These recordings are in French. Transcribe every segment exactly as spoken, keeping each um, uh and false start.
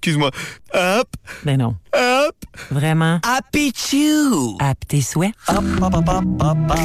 excuse-moi. Hop. Ben non. Hop. Vraiment? Happy-chou. À tes souhaits. Hop, hop, hop, hop, hop, hop.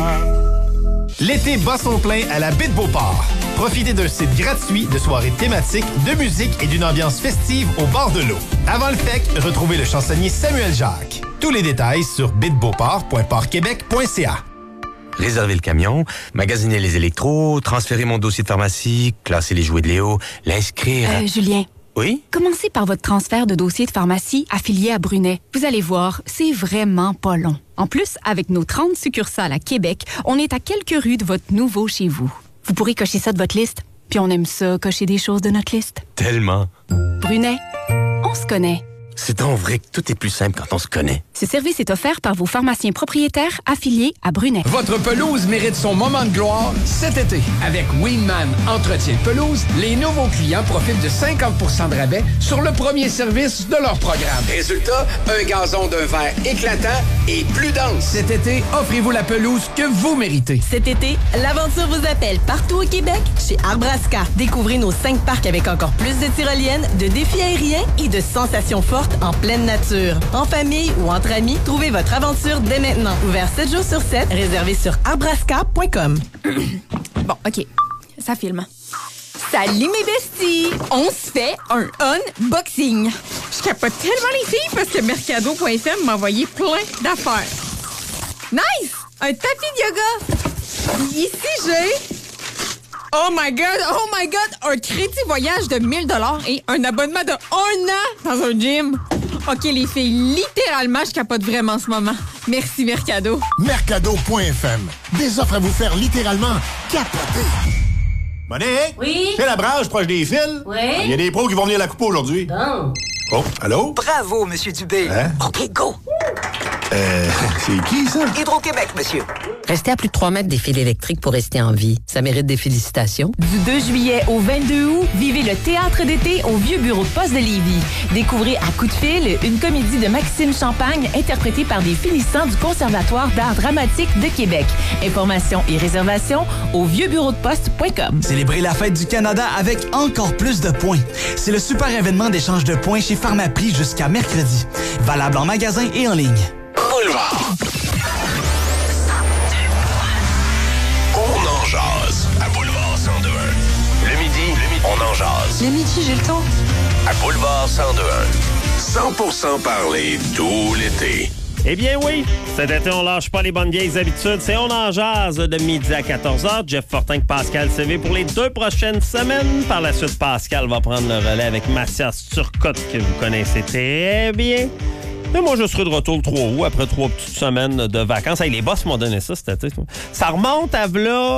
L'été bat son plein à la Baie de Beauport. Profitez d'un site gratuit de soirées thématiques, de musique et d'une ambiance festive au bord de l'eau. Avant le F E C, retrouvez le chansonnier Samuel Jacques. Tous les détails sur baie de beauport point port québec point c a. Réserver le camion, magasiner les électros, transférer mon dossier de pharmacie, classer les jouets de Léo, l'inscrire... Euh, Julien. Oui? Commencez par votre transfert de dossier de pharmacie affilié à Brunet. Vous allez voir, c'est vraiment pas long. En plus, avec nos trente succursales à Québec, on est à quelques rues de votre nouveau chez vous. Vous pourrez cocher ça de votre liste. Puis on aime ça, cocher des choses de notre liste. Tellement. Brunet, on se connaît. C'est donc vrai que tout est plus simple quand on se connaît. Ce service est offert par vos pharmaciens propriétaires affiliés à Brunet. Votre pelouse mérite son moment de gloire cet été. Avec Winman Entretien de pelouse, les nouveaux clients profitent de cinquante pour cent de rabais sur le premier service de leur programme. Résultat, un gazon d'un vert éclatant et plus dense. Cet été, offrez-vous la pelouse que vous méritez. Cet été, l'aventure vous appelle partout au Québec chez Arbrasca. Découvrez nos cinq parcs avec encore plus de tyroliennes, de défis aériens et de sensations fortes en pleine nature. En famille ou entre amis, trouvez votre aventure dès maintenant. Ouvert sept jours sur sept, réservé sur arbrasca point com. Bon, OK. Ça filme. Salut mes besties! On se fait un unboxing. Je capote tellement les filles parce que Mercado point f m m'a envoyé plein d'affaires. Nice! Un tapis de yoga! Ici, j'ai... Oh my God! Oh my God! Un crédit voyage de mille dollars et un abonnement de un an dans un gym. OK, les filles, littéralement, je capote vraiment en ce moment. Merci, Mercado. Mercado point f m. Des offres à vous faire littéralement capoter. Monique? Oui? C'est la branche proche des fils? Oui? Il y a des pros qui vont venir à la coupe aujourd'hui. Bon. Oh, allô? Bravo, Monsieur Dubé. Hein? OK, go. Euh, c'est qui, ça? Hydro-Québec, monsieur. Restez à plus de trois mètres des fils électriques pour rester en vie. Ça mérite des félicitations. Du deux juillet au vingt-deux août, vivez le théâtre d'été au vieux bureau de poste de Lévis. Découvrez à coup de fil une comédie de Maxime Champagne interprétée par des finissants du Conservatoire d'art dramatique de Québec. Informations et réservations au vieux bureau de poste point com. Célébrez la fête du Canada avec encore plus de points. C'est le super événement d'échange de points chez Pharmaprix jusqu'à mercredi. Valable en magasin et en ligne. Boulevard. On en jase à Boulevard cent deux un. Le midi, le midi, on en jase. Le midi, j'ai le temps. À Boulevard cent deux un. cent pour cent parler tout l'été. Eh bien oui, cet été, on lâche pas les bonnes vieilles habitudes. C'est On en jase de midi à quatorze heures. Jeff Fortin, Pascal C V pour les deux prochaines semaines. Par la suite, Pascal va prendre le relais avec Mathias Turcotte, que vous connaissez très bien. Et moi, je serai de retour le trois août, après trois petites semaines de vacances. Hey, les boss m'ont donné ça cet été. Ça remonte à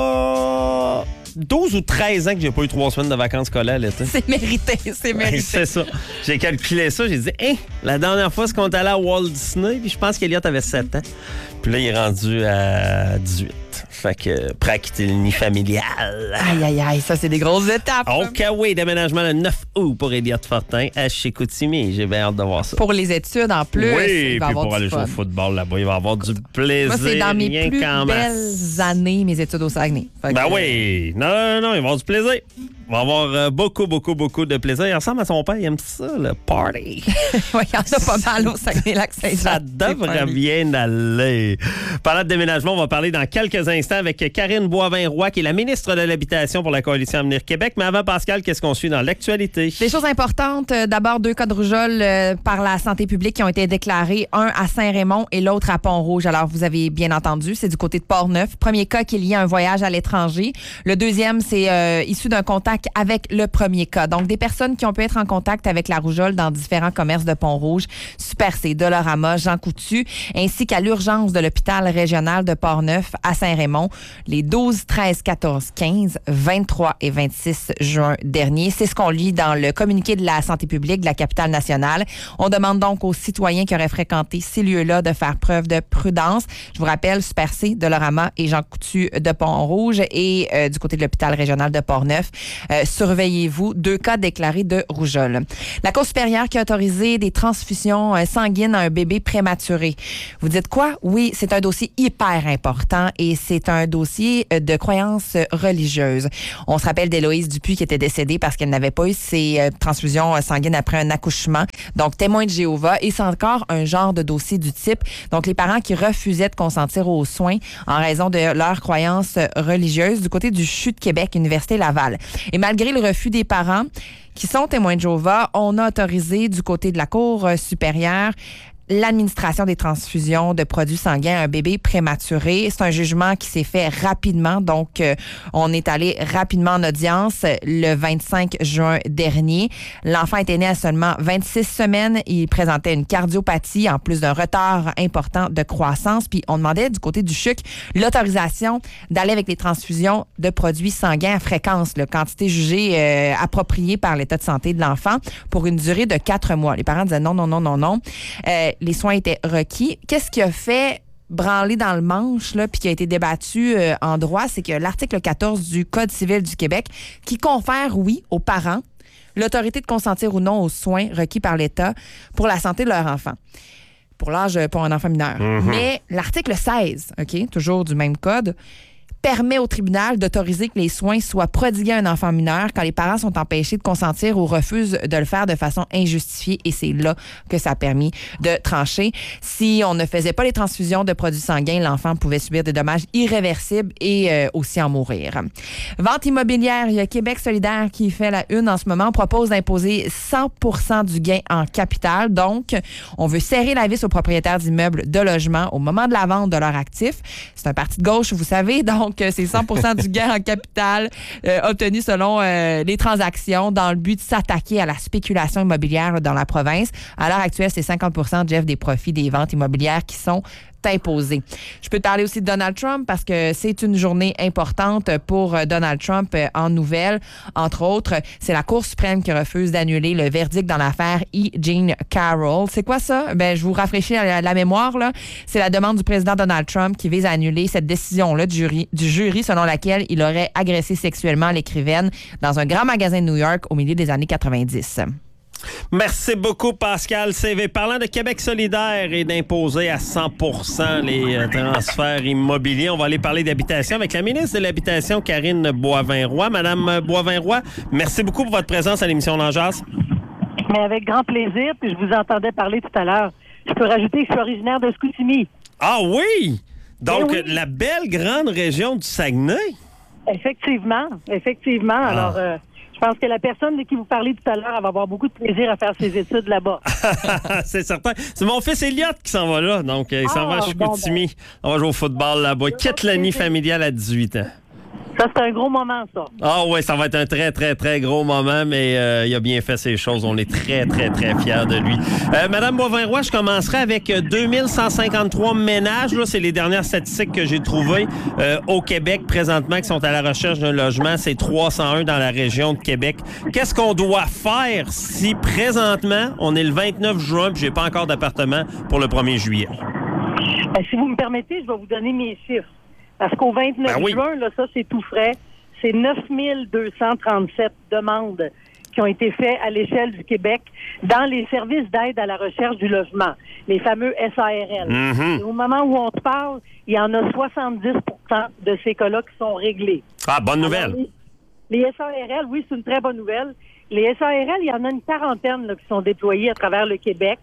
v'là douze ou treize ans que j'ai pas eu trois semaines de vacances scolaires l'été. C'est mérité, c'est mérité. Ouais, c'est ça. J'ai calculé ça, j'ai dit, hein, la dernière fois, c'est qu'on est allé à Walt Disney, puis je pense qu'Eliott avait sept ans. Puis là, il est rendu à dix-huit. Fait que, prêt à quitter le nid familial. Aïe, aïe, aïe, ça, c'est des grosses étapes. OK, oui, déménagement le neuf août pour Eliott Fortin à Chicoutimi. J'ai bien hâte de voir ça. Pour les études, en plus. Oui, il va puis avoir pour aller du jouer fun. au football là-bas, il va avoir du plaisir. Moi, c'est dans mes rien plus qu'en masse. belles années, mes études au Saguenay. Fait Ben que, oui. Non, non, non, il va avoir du plaisir. Il va avoir euh, beaucoup, beaucoup, beaucoup de plaisir. Il ressemble à son père, il aime ça, le party. Oui, il y en a pas mal au Saguenay-Lac-Saint-Jean. Ça devrait bien aller. Parlant de déménagement, on va parler dans quelques instants avec Karine Boivin-Roy, qui est la ministre de l'Habitation pour la Coalition Avenir Québec. Mais avant, Pascal, qu'est-ce qu'on suit dans l'actualité? Des choses importantes. D'abord, deux cas de rougeole euh, par la santé publique qui ont été déclarés, un à Saint-Raymond et l'autre à Pont-Rouge. Alors, vous avez bien entendu, c'est du côté de Port-Neuf. Premier cas qui est lié à un voyage à l'étranger. Le deuxième, c'est euh, issu d'un contact avec le premier cas. Donc, des personnes qui ont pu être en contact avec la rougeole dans différents commerces de Pont-Rouge, Super C, Dolorama, Jean Coutu, ainsi qu'à l'urgence de l'hôpital régional de Port-Neuf à Saint-Raymond, les douze, treize, quatorze, quinze, vingt-trois et vingt-six juin dernier. C'est ce qu'on lit dans le communiqué de la santé publique de la capitale nationale. On demande donc aux citoyens qui auraient fréquenté ces lieux-là de faire preuve de prudence. Je vous rappelle, Super C, Dolorama et Jean Coutu de Pont-Rouge et euh, du côté de l'hôpital régional de Port-Neuf. Euh, surveillez-vous, deux cas déclarés de rougeole. La Cour supérieure qui a autorisé des transfusions euh, sanguines à un bébé prématuré. Vous dites quoi? Oui, c'est un dossier hyper important et c'est un dossier de croyances religieuses. On se rappelle d'Héloïse Dupuis qui était décédée parce qu'elle n'avait pas eu ses transfusions sanguines après un accouchement. Donc, témoin de Jéhovah. Et c'est encore un genre de dossier du type. Donc, les parents qui refusaient de consentir aux soins en raison de leurs croyances religieuses du côté du C H U de Québec, Université Laval. Et malgré le refus des parents qui sont témoins de Jéhovah, on a autorisé du côté de la Cour supérieure l'administration des transfusions de produits sanguins à un bébé prématuré. C'est un jugement qui s'est fait rapidement. Donc, euh, on est allé rapidement en audience le vingt-cinq juin dernier. L'enfant était né à seulement vingt-six semaines. Il présentait une cardiopathie en plus d'un retard important de croissance. Puis, on demandait du côté du C H U C l'autorisation d'aller avec les transfusions de produits sanguins à fréquence, la quantité jugée euh, appropriée par l'état de santé de l'enfant pour une durée de quatre mois. Les parents disaient non, non, non, non, non. Euh, les soins étaient requis. Qu'est-ce qui a fait branler dans le manche, là, puis qui a été débattu euh, en droit, c'est que l'article quatorze du Code civil du Québec, qui confère, oui, aux parents l'autorité de consentir ou non aux soins requis par l'État pour la santé de leur enfant, pour l'âge pour un enfant mineur. Mm-hmm. Mais l'article seize, OK, toujours du même code, permet au tribunal d'autoriser que les soins soient prodigués à un enfant mineur quand les parents sont empêchés de consentir ou refusent de le faire de façon injustifiée. Et c'est là que ça a permis de trancher. Si on ne faisait pas les transfusions de produits sanguins, l'enfant pouvait subir des dommages irréversibles et euh, aussi en mourir. Vente immobilière, il y a Québec solidaire qui fait la une en ce moment. On propose d'imposer cent pour cent du gain en capital. Donc, on veut serrer la vis aux propriétaires d'immeubles de logement au moment de la vente de leurs actifs. C'est un parti de gauche, vous savez, donc Donc, c'est cent pour cent du gain en capital euh, obtenu selon euh, les transactions dans le but de s'attaquer à la spéculation immobilière là, dans la province. À l'heure actuelle, c'est cinquante pour cent, Jeff, des profits des ventes immobilières qui sont imposé. Je peux te parler aussi de Donald Trump parce que c'est une journée importante pour Donald Trump en nouvelles. Entre autres, c'est la Cour suprême qui refuse d'annuler le verdict dans l'affaire E. Jean Carroll. C'est quoi ça? Ben, je vous rafraîchis la, la mémoire, là. C'est la demande du président Donald Trump qui vise à annuler cette décision-là du jury, du jury selon laquelle il aurait agressé sexuellement l'écrivaine dans un grand magasin de New York au milieu des années quatre-vingt-dix. Merci beaucoup, Pascal C V. Parlant de Québec solidaire et d'imposer à cent pour cent les euh, transferts immobiliers, on va aller parler d'habitation avec la ministre de l'Habitation, Karine Boivin-Roy. Madame Boivin-Roy, merci beaucoup pour votre présence à l'émission L'Enjase. Mais avec grand plaisir, puis je vous entendais parler tout à l'heure. Je peux rajouter que je suis originaire de Chicoutimi. Ah oui? Donc, oui. La belle grande région du Saguenay? Effectivement, effectivement. Ah. Alors... Euh, Je pense que la personne de qui vous parlez tout à l'heure, elle va avoir beaucoup de plaisir à faire ses études là-bas. C'est certain. C'est mon fils Elliot qui s'en va là. Donc, il s'en ah, va à Chicoutimi. Bon, ben. On va jouer au football là-bas. Il quitte l'année familiale à dix-huit ans. Ça, c'est un gros moment, ça. Ah oui, ça va être un très, très, très gros moment, mais euh, il a bien fait ses choses. On est très, très, très fiers de lui. Euh, Madame Boivin-Roy, je commencerai avec deux mille cent cinquante-trois ménages. Là, c'est les dernières statistiques que j'ai trouvées euh, au Québec présentement qui sont à la recherche d'un logement. C'est trois cent un dans la région de Québec. Qu'est-ce qu'on doit faire si présentement, on est le vingt-neuf juin et j'ai pas encore d'appartement pour le premier juillet? Ben, si vous me permettez, je vais vous donner mes chiffres. Parce qu'au vingt-neuf ben oui. juin, là, ça, c'est tout frais. C'est neuf mille deux cent trente-sept demandes qui ont été faites à l'échelle du Québec dans les services d'aide à la recherche du logement, les fameux S A R L. Mm-hmm. Et au moment où on se parle, il y en a soixante-dix pour cent de ces cas-là qui sont réglés. Ah, bonne nouvelle. Alors, les, les S A R L, oui, c'est une très bonne nouvelle. Les S A R L, il y en a une quarantaine là, qui sont déployés à travers le Québec.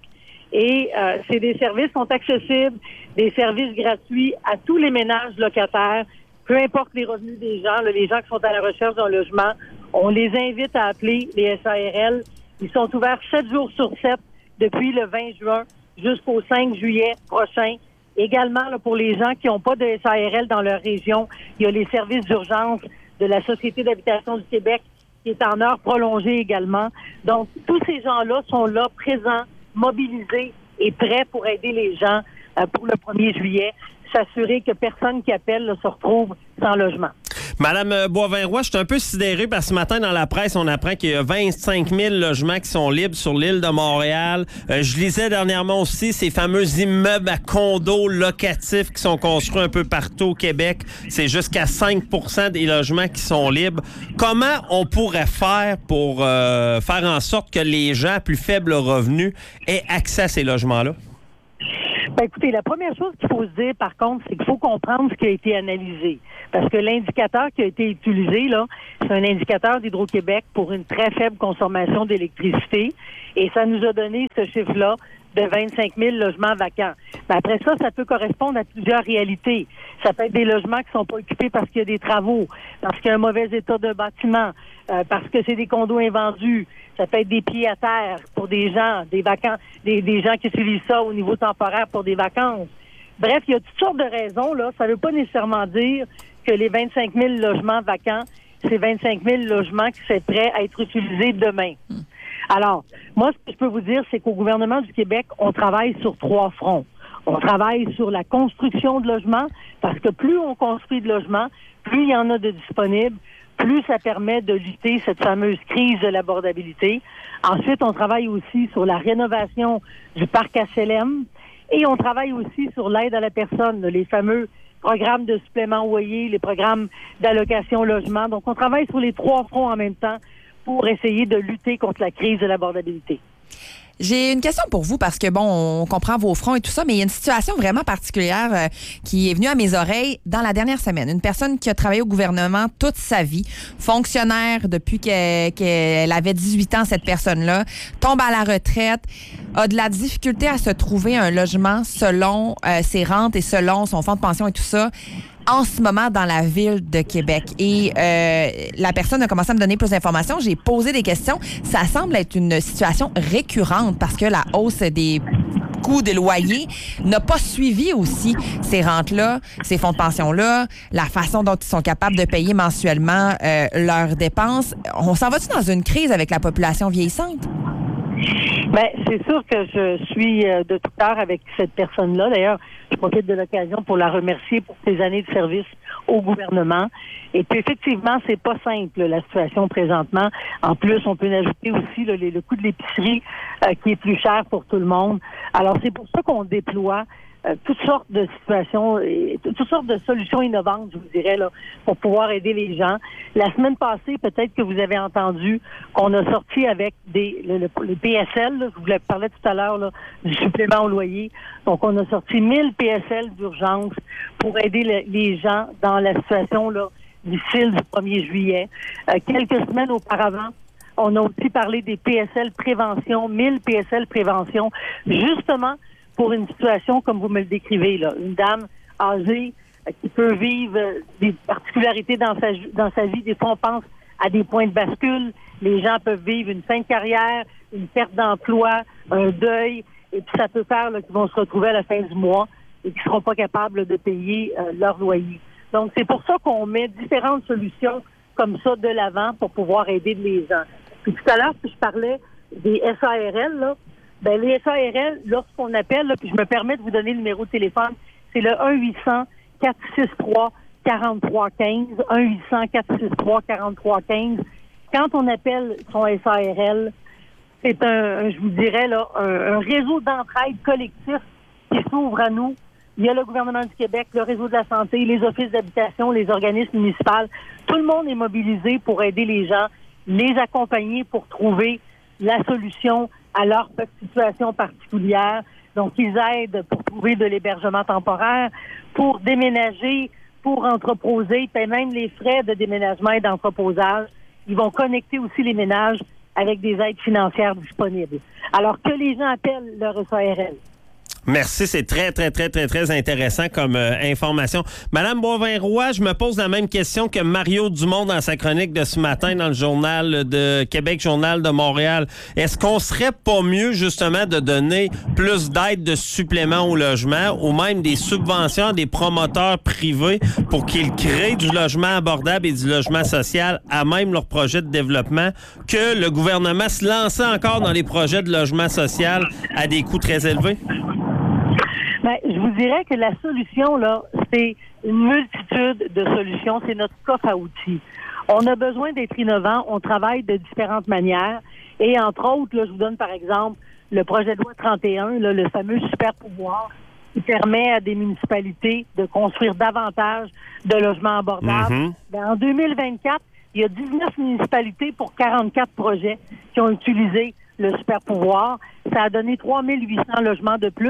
Et euh, c'est des services qui sont accessibles, des services gratuits à tous les ménages locataires, peu importe les revenus des gens, là, les gens qui sont à la recherche d'un logement. On les invite à appeler les S A R L. Ils sont ouverts sept jours sur sept depuis le vingt juin jusqu'au cinq juillet prochain. Également, là, pour les gens qui n'ont pas de S A R L dans leur région, il y a les services d'urgence de la Société d'habitation du Québec qui est en heure prolongée également. Donc, tous ces gens-là sont là, présents, mobilisés et prêts pour aider les gens euh, pour le premier juillet, s'assurer que personne qui appelle là, se retrouve sans logement. Madame Boivin-Roy, je suis un peu sidéré parce que ce matin, dans la presse, on apprend qu'il y a vingt-cinq mille logements qui sont libres sur l'île de Montréal. Euh, je lisais dernièrement aussi ces fameux immeubles à condos locatifs qui sont construits un peu partout au Québec. C'est jusqu'à cinq pour cent des logements qui sont libres. Comment on pourrait faire pour euh, faire en sorte que les gens à plus faible revenu aient accès à ces logements-là? Ben, écoutez, la première chose qu'il faut se dire, par contre, c'est qu'il faut comprendre ce qui a été analysé. Parce que l'indicateur qui a été utilisé, là, c'est un indicateur d'Hydro-Québec pour une très faible consommation d'électricité. Et ça nous a donné ce chiffre-là de vingt-cinq mille logements vacants. Mais après ça, ça peut correspondre à plusieurs réalités. Ça peut être des logements qui sont pas occupés parce qu'il y a des travaux, parce qu'il y a un mauvais état de bâtiment, euh, parce que c'est des condos invendus. Ça peut être des pieds à terre pour des gens, des vacances, des, des gens qui utilisent ça au niveau temporaire pour des vacances. Bref, il y a toutes sortes de raisons, là. Ça veut pas nécessairement dire que les vingt-cinq mille logements vacants, c'est vingt-cinq mille logements qui seraient prêts à être utilisés demain. Alors, moi, ce que je peux vous dire, c'est qu'au gouvernement du Québec, on travaille sur trois fronts. On travaille sur la construction de logements, parce que plus on construit de logements, plus il y en a de disponibles, plus ça permet de lutter cette fameuse crise de l'abordabilité. Ensuite, on travaille aussi sur la rénovation du parc H L M et on travaille aussi sur l'aide à la personne, les fameux programmes de supplément au loyer, les programmes d'allocation logement. Donc, on travaille sur les trois fronts en même temps pour essayer de lutter contre la crise de l'abordabilité. J'ai une question pour vous parce que, bon, on comprend vos fronts et tout ça, mais il y a une situation vraiment particulière euh, qui est venue à mes oreilles dans la dernière semaine. Une personne qui a travaillé au gouvernement toute sa vie, fonctionnaire depuis qu'elle, qu'elle avait dix-huit ans, cette personne-là, tombe à la retraite, a de la difficulté à se trouver un logement selon euh, ses rentes et selon son fonds de pension et tout ça, en ce moment dans la ville de Québec. Et euh, la personne a commencé à me donner plus d'informations. J'ai posé des questions. Ça semble être une situation récurrente parce que la hausse des coûts des loyers n'a pas suivi aussi ces rentes-là, ces fonds de pension-là, la façon dont ils sont capables de payer mensuellement euh, leurs dépenses. On s'en va-tu dans une crise avec la population vieillissante? Bien, c'est sûr que je suis euh, de tout cœur avec cette personne-là. D'ailleurs, je profite de l'occasion pour la remercier pour ses années de service au gouvernement. Et puis, effectivement, c'est pas simple, la situation présentement. En plus, on peut ajouter aussi là, le, le coût de l'épicerie euh, qui est plus cher pour tout le monde. Alors, c'est pour ça qu'on déploie euh, toutes sortes de situations, et toutes sortes de solutions innovantes, je vous dirais, là, pour pouvoir aider les gens. La semaine passée, peut-être que vous avez entendu qu'on a sorti avec des le, le, les P S L, là, je vous l'ai parlé tout à l'heure, là, du supplément au loyer. Donc, on a sorti mille P S L d'urgence pour aider le, les gens dans la situation là, difficile du premier juillet. Euh, quelques semaines auparavant, on a aussi parlé des P S L prévention, mille P S L prévention, justement pour une situation comme vous me le décrivez, là, une dame âgée euh, qui peut vivre euh, des particularités dans sa dans sa vie. Des fois, on pense à des points de bascule. Les gens peuvent vivre une fin de carrière, une perte d'emploi, un deuil, et puis ça peut faire là, qu'ils vont se retrouver à la fin du mois et qu'ils ne seront pas capables de payer euh, leur loyer. Donc, c'est pour ça qu'on met différentes solutions comme ça de l'avant pour pouvoir aider les gens. Puis tout à l'heure, je parlais des S A R L, là. Ben, les S A R L, lorsqu'on appelle, là, puis je me permets de vous donner le numéro de téléphone, c'est le un huit cents quatre six trois quarante-trois quinze, un huit cents quatre six trois quarante-trois quinze. Quand on appelle son S A R L, c'est un, un je vous dirais, là, un, un réseau d'entraide collectif qui s'ouvre à nous. Il y a le gouvernement du Québec, le réseau de la santé, les offices d'habitation, les organismes municipaux. Tout le monde est mobilisé pour aider les gens, les accompagner pour trouver la solution à leur situation particulière. Donc, ils aident pour trouver de l'hébergement temporaire, pour déménager, pour entreposer, et même les frais de déménagement et d'entreposage. Ils vont connecter aussi les ménages avec des aides financières disponibles. Alors, que les gens appellent leur S A R L. Merci, c'est très, très, très, très, très intéressant comme euh, information. Madame Boivin-Roy, je me pose la même question que Mario Dumont dans sa chronique de ce matin dans le Journal de Québec, Journal de Montréal. Est-ce qu'on serait pas mieux, justement, de donner plus d'aide de supplément au logement ou même des subventions à des promoteurs privés pour qu'ils créent du logement abordable et du logement social à même leur projet de développement que le gouvernement se lançait encore dans les projets de logement social à des coûts très élevés? Ben, je vous dirais que la solution, là, c'est une multitude de solutions. C'est notre coffre à outils. On a besoin d'être innovant. On travaille de différentes manières. Et entre autres, là, je vous donne par exemple le projet de loi trente et un, là, le fameux super pouvoir qui permet à des municipalités de construire davantage de logements abordables. Mm-hmm. Ben, en deux mille vingt-quatre, il y a dix-neuf municipalités pour quarante-quatre projets qui ont utilisé le super pouvoir. Ça a donné trois mille huit cents logements de plus.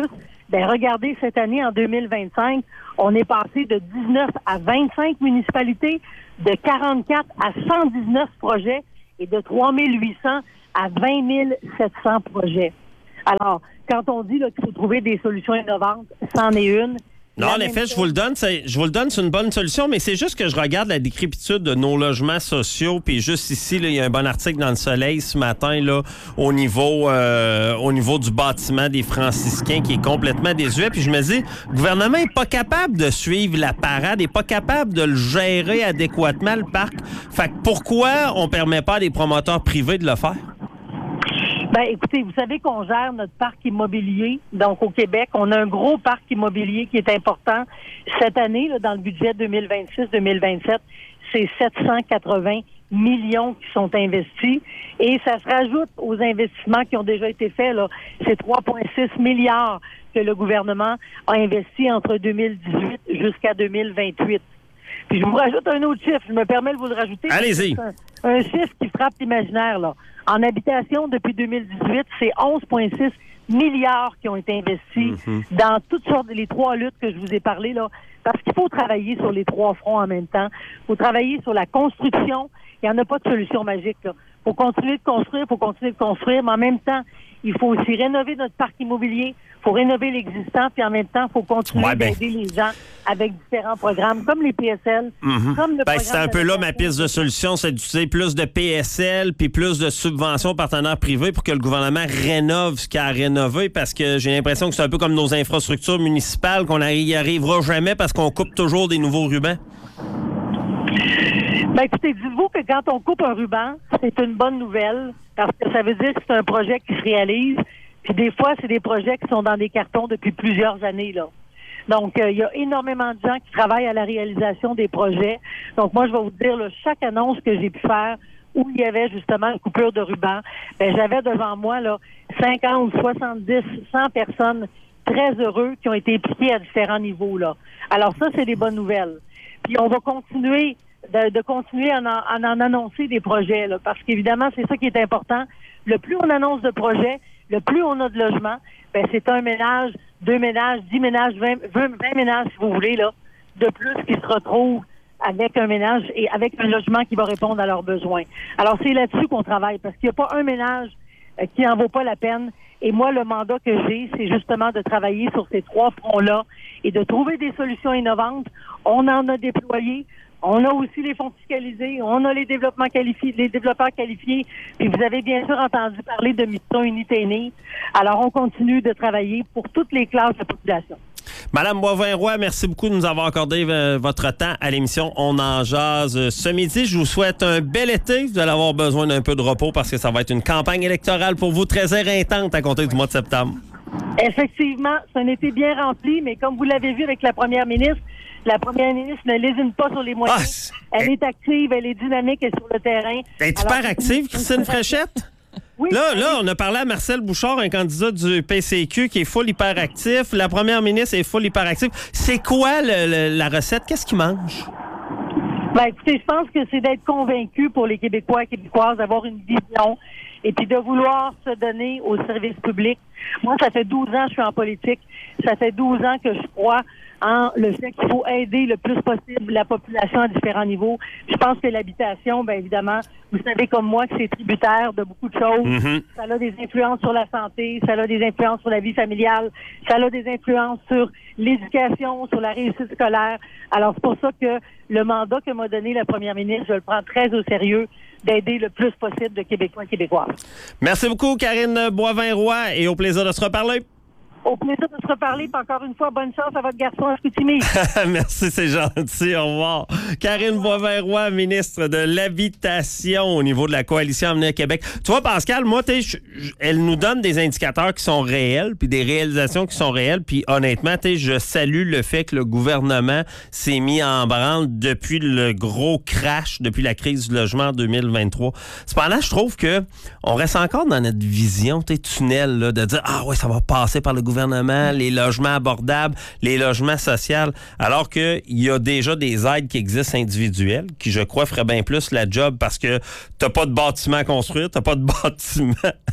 Ben regardez, cette année, en deux mille vingt-cinq, on est passé de dix-neuf à vingt-cinq municipalités, de quarante-quatre à cent dix-neuf projets et de trois mille huit cents à vingt mille sept cents projets. Alors, quand on dit là, qu'il faut trouver des solutions innovantes, c'en est une. Non, en effet, je vous le donne, c'est, je vous le donne, c'est une bonne solution, mais c'est juste que je regarde la décrépitude de nos logements sociaux, puis juste ici, là, il y a un bon article dans Le Soleil ce matin là, au niveau euh, au niveau du bâtiment des Franciscains qui est complètement désuet, puis je me dis, le gouvernement est pas capable de suivre la parade, est pas capable de le gérer adéquatement, le parc. Fait que pourquoi on permet pas à des promoteurs privés de le faire? Ben, écoutez, vous savez qu'on gère notre parc immobilier. Donc, au Québec, on a un gros parc immobilier qui est important. Cette année, là, dans le budget deux mille vingt-six deux mille vingt-sept, c'est sept cent quatre-vingts millions qui sont investis. Et ça se rajoute aux investissements qui ont déjà été faits, là. C'est trois virgule six milliards que le gouvernement a investi entre deux mille dix-huit jusqu'à deux mille vingt-huit. Puis je vous rajoute un autre chiffre. Je me permets de vous le rajouter. Allez-y. Un, un chiffre qui frappe l'imaginaire, là. En habitation, depuis deux mille dix-huit, c'est onze virgule six milliards qui ont été investis mm-hmm. dans toutes sortes, les trois luttes que je vous ai parlé, là. Parce qu'il faut travailler sur les trois fronts en même temps. Il faut travailler sur la construction. Il n'y en a pas de solution magique, là. Il faut continuer de construire, il faut continuer de construire, mais en même temps, il faut aussi rénover notre parc immobilier, il faut rénover l'existant, puis en même temps, il faut continuer ouais, ben... d'aider les gens avec différents programmes, comme les P S L. Mm-hmm. Comme le ben, c'est un peu là ma piste de solution, c'est d'utiliser plus de P S L, puis plus de subventions aux partenaires privés pour que le gouvernement rénove ce qu'il a à rénover, parce que j'ai l'impression que c'est un peu comme nos infrastructures municipales, qu'on n'y arrivera jamais parce qu'on coupe toujours des nouveaux rubans. Ben, écoutez, dites-vous que quand on coupe un ruban, c'est une bonne nouvelle, parce que ça veut dire que c'est un projet qui se réalise. Puis des fois, c'est des projets qui sont dans des cartons depuis plusieurs années, là. Donc, il euh, y a énormément de gens qui travaillent à la réalisation des projets. Donc, moi, je vais vous dire, là, chaque annonce que j'ai pu faire où il y avait justement une coupure de ruban, ben, j'avais devant moi, là, cinquante, soixante-dix, cent personnes très heureux qui ont été impliquées à différents niveaux, là. Alors ça, c'est des bonnes nouvelles. Puis on va continuer de, de continuer à en, à en annoncer des projets, là, parce qu'évidemment, c'est ça qui est important. Le plus on annonce de projets, le plus on a de logements, ben c'est un ménage, deux ménages, dix ménages, vingt, vingt ménages, si vous voulez, là, de plus qui se retrouvent avec un ménage et avec un logement qui va répondre à leurs besoins. Alors, c'est là-dessus qu'on travaille, parce qu'il n'y a pas un ménage euh, qui n'en vaut pas la peine. Et moi, le mandat que j'ai, c'est justement de travailler sur ces trois fronts-là et de trouver des solutions innovantes. On en a déployé. On a aussi les fonds fiscalisés, on a les développements qualifiés, les développeurs qualifiés, puis vous avez bien sûr entendu parler de Mission Unité Née. Alors, on continue de travailler pour toutes les classes de la population. Madame Boivin-Roy, merci beaucoup de nous avoir accordé euh, votre temps à l'émission On en jase euh, ce midi. Je vous souhaite un bel été. Vous allez avoir besoin d'un peu de repos parce que ça va être une campagne électorale pour vous très éreintante à compter du mois de septembre. Effectivement, c'est un été bien rempli, mais comme vous l'avez vu avec la première ministre, la première ministre ne lésine pas sur les moyens. Ah, elle est active, elle est dynamique, elle est sur le terrain. Elle est hyper active, Christine Fréchette? Oui, là, là, on a parlé à Marcel Bouchard, un candidat du P C Q qui est full hyperactif. La première ministre est full hyperactive. C'est quoi le, le, la recette? Qu'est-ce qu'il mange? Ben, écoutez, je pense que c'est d'être convaincu pour les Québécois et Québécoises, d'avoir une vision et puis de vouloir se donner au service public. Moi, ça fait douze ans que je suis en politique. Ça fait douze ans que je crois en le fait qu'il faut aider le plus possible la population à différents niveaux. Je pense que l'habitation, bien évidemment, vous savez comme moi que c'est tributaire de beaucoup de choses. Mm-hmm. Ça a des influences sur la santé, ça a des influences sur la vie familiale, ça a des influences sur l'éducation, sur la réussite scolaire. Alors, c'est pour ça que le mandat que m'a donné la première ministre, je le prends très au sérieux, d'aider le plus possible de Québécois et Québécoises. Merci beaucoup, Karine Boivin-Roy, et au plaisir de se reparler. Au plaisir de se reparler. Puis encore une fois, bonne chance à votre garçon à Chicoutimi. Merci, c'est gentil. Au revoir. Karine Boivin-Roy, ministre de l'Habitation au niveau de la Coalition Avenir Québec. Tu vois, Pascal, moi, t'es, je, je, elle nous donne des indicateurs qui sont réels, puis des réalisations qui sont réelles. Puis honnêtement, t'es, je salue le fait que le gouvernement s'est mis en branle depuis le gros crash, depuis la crise du logement en deux mille vingt-trois. Cependant, je trouve que on reste encore dans notre vision, t'es tunnel, là, de dire, ah ouais, ça va passer par le gouvernement. gouvernement, les logements abordables, les logements sociaux, alors qu'il y a déjà des aides qui existent individuelles, qui, je crois, feraient bien plus la job parce que t'as pas de bâtiment à construire, t'as pas de bâtiment,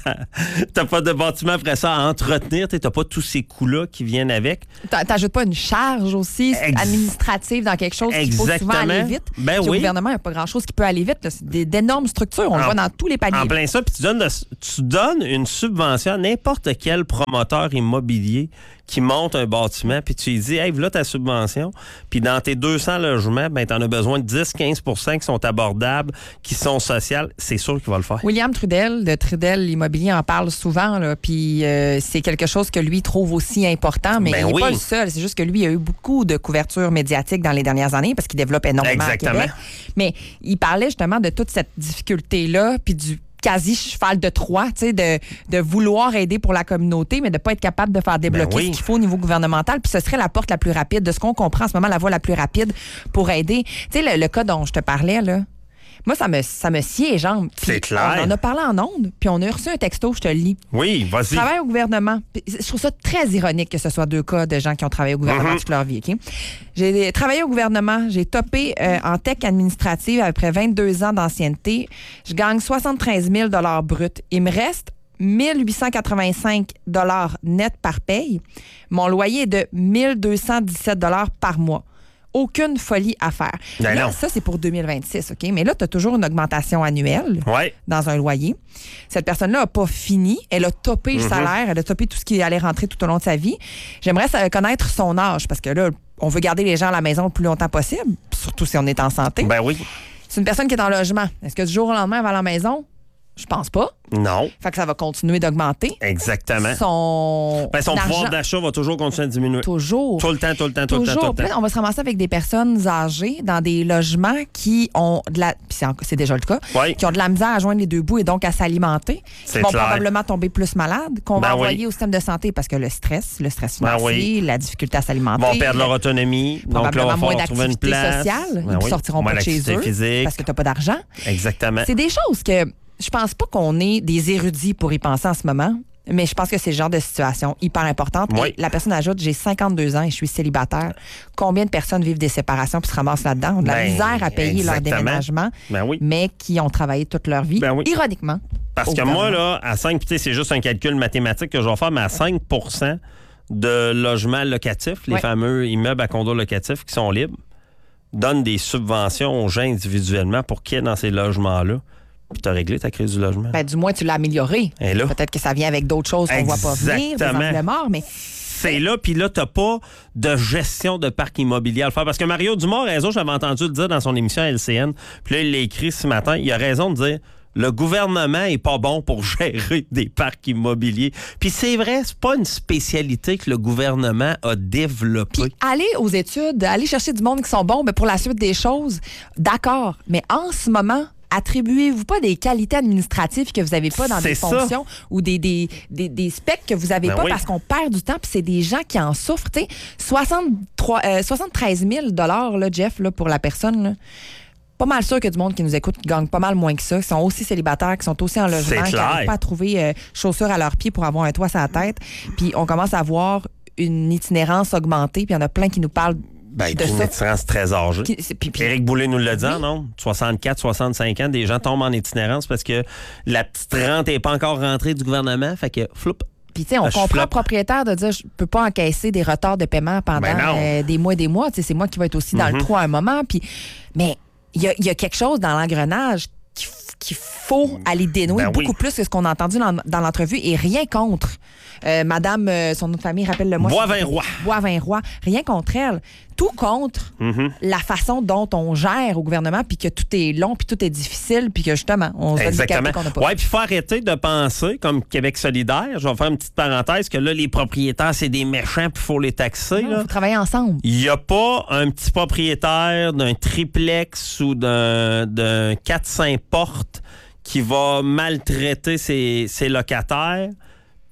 t'as pas de bâtiment après ça à entretenir, t'as pas tous ces coûts-là qui viennent avec. T'ajoutes pas une charge aussi Ex- administrative dans quelque chose qui faut souvent aller vite. Ben oui. Le gouvernement, il n'y a pas grand-chose qui peut aller vite. Là. C'est des, d'énormes structures. On en, le voit dans tous les paliers. En plein ça, puis tu donnes, de, tu donnes une subvention à n'importe quel promoteur immobilier qui monte un bâtiment, puis tu lui dis, hey, voilà ta subvention, puis dans tes deux cents logements, ben, tu en as besoin de dix à quinze pour cent qui sont abordables, qui sont sociales. C'est sûr qu'il va le faire. William Trudel, de Trudel Immobilier, en parle souvent, là, puis euh, c'est quelque chose que lui trouve aussi important, mais ben il n'est oui. pas le seul. C'est juste que lui, il a eu beaucoup de couverture médiatique dans les dernières années parce qu'il développe énormément Exactement. à Québec. Mais il parlait justement de toute cette difficulté-là, puis du quasi cheval de Troie, tu sais, de, de vouloir aider pour la communauté, mais de ne pas être capable de faire débloquer ben oui. ce qu'il faut au niveau gouvernemental. Puis ce serait la porte la plus rapide, de ce qu'on comprend en ce moment, la voie la plus rapide pour aider. Tu sais, le, le cas dont je te parlais, là, moi, ça me, ça me scie les jambes. Puis c'est clair. On en a parlé en ondes, puis on a reçu un texto, je te le lis. Oui, vas-y. Je travaille au gouvernement. Je trouve ça très ironique que ce soit deux cas de gens qui ont travaillé au gouvernement mm-hmm. toute leur vie. Okay? J'ai travaillé au gouvernement, j'ai topé euh, en tech administrative après vingt-deux ans d'ancienneté. Je gagne soixante-treize mille dollars bruts. Il me reste mille huit cent quatre-vingt-cinq dollars net par paye. Mon loyer est de mille deux cent dix-sept dollars par mois. Aucune folie à faire. Ben là, non. ça, c'est pour deux mille vingt-six, OK? Mais là, tu as toujours une augmentation annuelle ouais. dans un loyer. Cette personne-là n'a pas fini. Elle a topé mm-hmm. le salaire. Elle a topé tout ce qui allait rentrer tout au long de sa vie. J'aimerais connaître son âge parce que là, on veut garder les gens à la maison le plus longtemps possible, surtout si on est en santé. Ben oui. C'est une personne qui est en logement. Est-ce que du jour au lendemain, elle va à la maison? Je pense pas. Non. Fait que ça va continuer d'augmenter. Exactement. Son, ben, son argent... pouvoir d'achat va toujours continuer à diminuer. Toujours. Tout le temps, tout le temps, tout toujours. le temps. Tout le temps. On va se ramasser avec des personnes âgées dans des logements qui ont de la. Puis c'est, en... c'est déjà le cas. Oui. Qui ont de la misère à joindre les deux bouts et donc à s'alimenter. C'est qui vont clair. probablement tomber plus malades, qu'on ben va oui. envoyer au système de santé parce que le stress, le stress financier, ben oui. la difficulté à s'alimenter. Ils vont perdre leur autonomie. Donc là, on va moins trouver une place. Sociale. Ben ils ne oui. sortiront moins pas de chez eux physique. parce que tu n'as pas d'argent. Exactement. C'est des choses que. Je pense pas qu'on est des érudits pour y penser en ce moment, mais je pense que c'est le genre de situation hyper importante. Oui. Et la personne ajoute, j'ai cinquante-deux ans et je suis célibataire. Combien de personnes vivent des séparations puis se ramassent là-dedans? Ont de la ben, misère à payer exactement. leur déménagement, ben oui. mais qui ont travaillé toute leur vie, ben oui. ironiquement. Parce que moi, là, à cinq, c'est juste un calcul mathématique que je vais faire, mais à cinq pour cent de logements locatifs, les ouais. fameux immeubles à condos locatifs qui sont libres, donnent des subventions aux gens individuellement pour qu'ils aient dans ces logements-là. Puis tu as réglé ta crise du logement. Ben, du moins, tu l'as amélioré. Peut-être que ça vient avec d'autres choses qu'on ne voit pas venir, des angles morts, mais... C'est là, puis là, tu n'as pas de gestion de parc immobilier à le faire. Parce que Mario Dumont a raison, j'avais entendu le dire dans son émission à L C N, puis là, il l'a écrit ce matin, il a raison de dire... Le gouvernement est pas bon pour gérer des parcs immobiliers. Puis c'est vrai, c'est pas une spécialité que le gouvernement a développée. Puis aller aux études, aller chercher du monde qui sont bons, mais pour la suite des choses, d'accord. Mais en ce moment, attribuez-vous pas des qualités administratives que vous n'avez pas dans c'est des ça. fonctions ou des, des, des, des specs que vous n'avez ben pas oui. parce qu'on perd du temps puis c'est des gens qui en souffrent. Tu sais, soixante-trois, euh, soixante-treize mille dollars, là, Jeff, là, pour la personne, là. Pas mal sûr que du monde qui nous écoute qui gagne pas mal moins que ça, qui sont aussi célibataires, qui sont aussi en logement, qui n'arrivent pas à trouver euh, chaussures à leurs pieds pour avoir un toit sur la tête. Puis on commence à voir une itinérance augmenter, puis il y en a plein qui nous parlent ben, de une ça. itinérance très âgée. Qui, puis, puis, Éric Boulay nous l'a dit, oui. non? soixante-quatre, soixante-cinq ans, des gens tombent en itinérance parce que la petite rente n'est pas encore rentrée du gouvernement, fait que floup. Puis, tu sais, on comprend le propriétaire de dire je peux pas encaisser des retards de paiement pendant ben euh, des mois et des mois. Tu sais, c'est moi qui vais être aussi dans mm-hmm. le trou à un moment. Puis, mais il y a, y a quelque chose dans l'engrenage qu'il, qu'il faut aller dénouer ben beaucoup oui. plus que ce qu'on a entendu dans, dans l'entrevue et rien contre. Euh, Madame, euh, son nom de famille, rappelle-le-moi. Boivin-Roy. Boivin-Roy. Rien contre elle. Tout contre mm-hmm. la façon dont on gère au gouvernement, puis que tout est long, puis tout est difficile, puis que justement, on se donne des qualités qu'on n'a pas. Oui, puis il faut arrêter de penser, comme Québec solidaire, je vais faire une petite parenthèse, que là, les propriétaires, c'est des méchants, puis il faut les taxer. Il faut travailler ensemble. Il n'y a pas un petit propriétaire d'un triplex ou d'un, d'un quatre cinq portes qui va maltraiter ses, ses locataires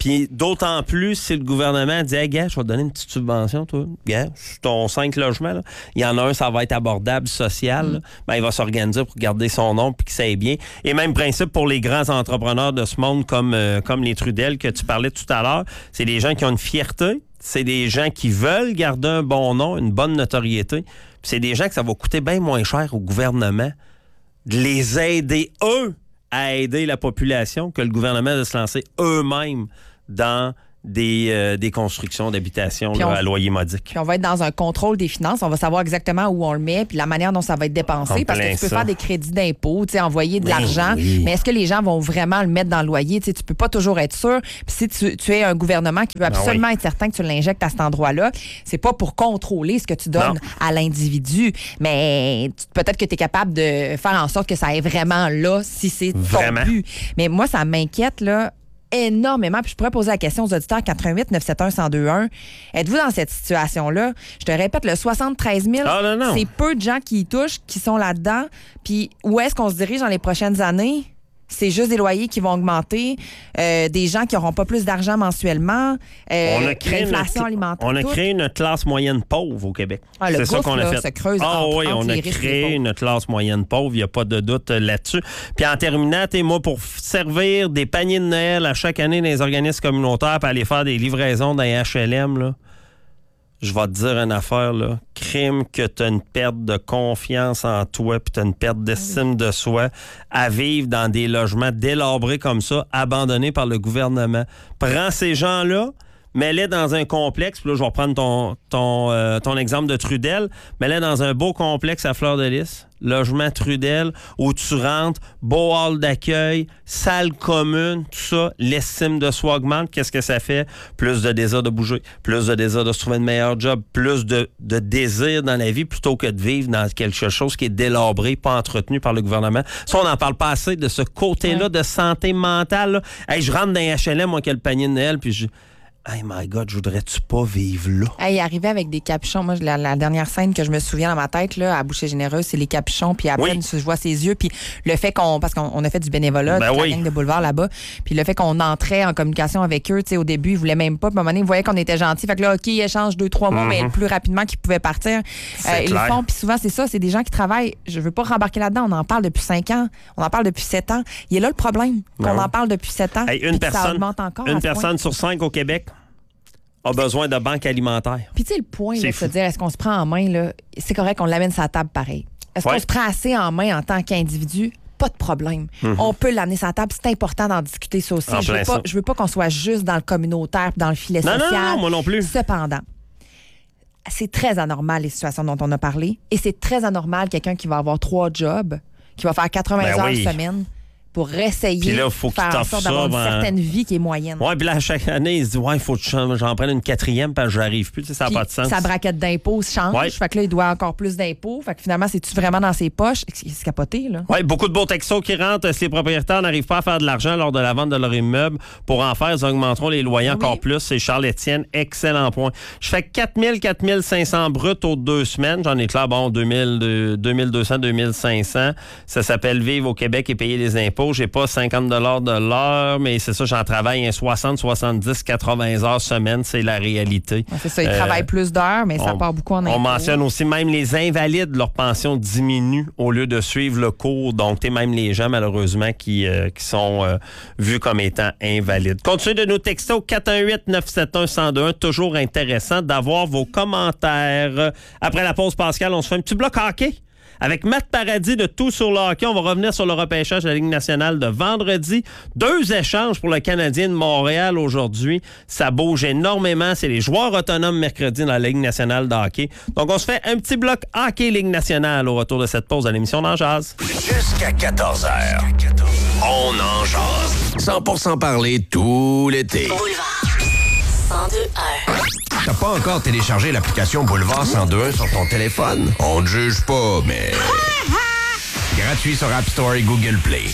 Puis d'autant plus si le gouvernement dit hey, « gars, je vais te donner une petite subvention, toi. Gars, ton cinq logements, là. Il y en a un, ça va être abordable social. Mm. Ben, il va s'organiser pour garder son nom puis que ça aille bien. » Et même principe pour les grands entrepreneurs de ce monde comme, euh, comme les Trudel que tu parlais tout à l'heure. C'est des gens qui ont une fierté. C'est des gens qui veulent garder un bon nom, une bonne notoriété. Puis c'est des gens que ça va coûter bien moins cher au gouvernement de les aider, eux, à aider la population que le gouvernement de se lancer eux-mêmes dans des, euh, des constructions d'habitation là, on, à loyer modique. Puis on va être dans un contrôle des finances. On va savoir exactement où on le met puis la manière dont ça va être dépensé. En parce que tu peux ça. faire des crédits d'impôt, envoyer de oui, l'argent. Oui. Mais est-ce que les gens vont vraiment le mettre dans le loyer? T'sais, tu peux pas toujours être sûr. Puis si tu, tu es un gouvernement qui veut absolument oui. être certain que tu l'injectes à cet endroit-là, c'est pas pour contrôler ce que tu donnes non. à l'individu. Mais peut-être que tu es capable de faire en sorte que ça aille vraiment là si c'est ton but. Mais moi, ça m'inquiète, là. énormément. Puis je pourrais poser la question aux auditeurs quatre-vingt-huit neuf sept un un zéro deux un. Êtes-vous dans cette situation-là? Je te répète, le soixante-treize mille, oh, non, non. c'est peu de gens qui y touchent, qui sont là-dedans. Puis où est-ce qu'on se dirige dans les prochaines années? C'est juste des loyers qui vont augmenter, euh, des gens qui n'auront pas plus d'argent mensuellement, euh, on a créé l'inflation une, alimentaire. On a tout. créé une classe moyenne pauvre au Québec. Ah, le c'est gouffre, ça qu'on là, a fait. se creuse ah entre, oui, entre on a créé une classe moyenne pauvre, il n'y a pas de doute là-dessus. Puis en terminant, t'es moi pour servir des paniers de Noël à chaque année dans les organismes communautaires pour aller faire des livraisons dans les H L M, là. Je vais te dire une affaire, là. Crime que tu as une perte de confiance en toi puis tu as une perte d'estime de soi à vivre dans des logements délabrés comme ça, abandonnés par le gouvernement. Prends ces gens-là, mets-les dans un complexe. Puis là, je vais reprendre ton, ton, euh, ton exemple de Trudel. Mets-les dans un beau complexe à Fleur-de-Lys. Logement Trudel, où tu rentres, beau hall d'accueil, salle commune, tout ça, l'estime de soi augmente. Qu'est-ce que ça fait? Plus de désir de bouger, plus de désir de se trouver un meilleur job, plus de, de désir dans la vie plutôt que de vivre dans quelque chose qui est délabré, pas entretenu par le gouvernement. Ça, on n'en parle pas assez de ce côté-là ouais. de santé mentale. Là. Hey, je rentre dans un H L M, moi, qui a le panier de Noël, puis je... Hey my God, je voudrais-tu pas vivre là? Hey, il arrivait avec des capuchons. Moi, la, la dernière scène que je me souviens dans ma tête, là, à Boucher Généreuse, c'est les capuchons. Puis après, oui. je vois ses yeux. Puis le fait qu'on... Parce qu'on on a fait du bénévolat, ben toute oui. la gang de boulevard là-bas. Puis le fait qu'on entrait en communication avec eux, tu sais, au début, ils voulaient même pas. Puis à un moment donné, ils voyaient qu'on était gentils. Fait que là, OK, ils échangent deux, trois mois, mm-hmm. mais le plus rapidement qu'ils pouvaient partir. Euh, ils le font. Puis souvent, c'est ça. C'est des gens qui travaillent. Je veux pas rembarquer là-dedans. On en parle depuis cinq ans. On en parle depuis sept ans. Il est là le problème. Ben qu'on oui. en parle depuis sept ans. Hey, une personne, ça augmente encore. Une personne sur cinq au Québec a besoin de banque alimentaire. Puis tu sais, le point, là, de se dire, est-ce qu'on se prend en main, là, c'est correct qu'on l'amène sur la table pareil. Est-ce ouais. qu'on se prend assez en main en tant qu'individu? Pas de problème. Mm-hmm. On peut l'amener sur la table. C'est important d'en discuter ça aussi. En je veux pas, je veux pas qu'on soit juste dans le communautaire, dans le filet non, social. Non, non, non, moi non plus. Cependant, c'est très anormal les situations dont on a parlé. Et c'est très anormal quelqu'un qui va avoir trois jobs, qui va faire quatre-vingts ben heures oui. semaine, pour essayer là, faut de faire en sorte d'avoir ben... une certaine vie qui est moyenne. Oui, puis là, chaque année, il se dit, ouais, il faut que j'en prenne une quatrième parce que j'arrive plus. Tu sais, ça n'a pas de sens. Sa braquette d'impôts change. Ouais. Fait que là, il doit encore plus d'impôts. Fait que finalement, c'est-tu vraiment dans ses poches? C'est capoté, là. Oui, beaucoup de beaux textos qui rentrent. Si les propriétaires n'arrivent pas à faire de l'argent lors de la vente de leur immeuble, pour en faire, ils augmenteront les loyers oui. encore plus. C'est Charles-Étienne. Excellent point. Je fais quatre mille, quatre mille cinq cents bruts aux deux semaines. J'en ai clair, bon, deux mille, deux mille deux cents, deux mille cinq cents. Ça s'appelle vivre au Québec et payer les impôts. J'ai pas cinquante dollars de l'heure, mais c'est ça, j'en travaille un soixante, soixante-dix, quatre-vingts heures semaine, c'est la réalité. Ouais, c'est ça, ils euh, travaillent plus d'heures, mais ça on, part beaucoup en impôts. On mentionne aussi même les invalides, leur pension diminue au lieu de suivre le cours. Donc, t'es même les gens, malheureusement, qui, euh, qui sont euh, vus comme étant invalides. Continuez de nous texter au quatre un huit neuf sept un un zéro deux un. Toujours intéressant d'avoir vos commentaires. Après la pause, Pascal, on se fait un petit bloc hockey. Avec Matt Paradis de Tout sur le hockey, on va revenir sur le repêchage de la Ligue nationale de vendredi. Deux échanges pour le Canadien de Montréal aujourd'hui. Ça bouge énormément. C'est les joueurs autonomes mercredi dans la Ligue nationale de hockey. Donc, on se fait un petit bloc hockey Ligue nationale au retour de cette pause de l'émission d'En Jazz. Jusqu'à quatorze heures, on en jase. cent pour cent parler tout l'été. Boulevard cent deux un. T'as pas encore téléchargé l'application Boulevard cent deux un sur ton téléphone? On ne juge pas, mais... Gratuit sur App Store et Google Play.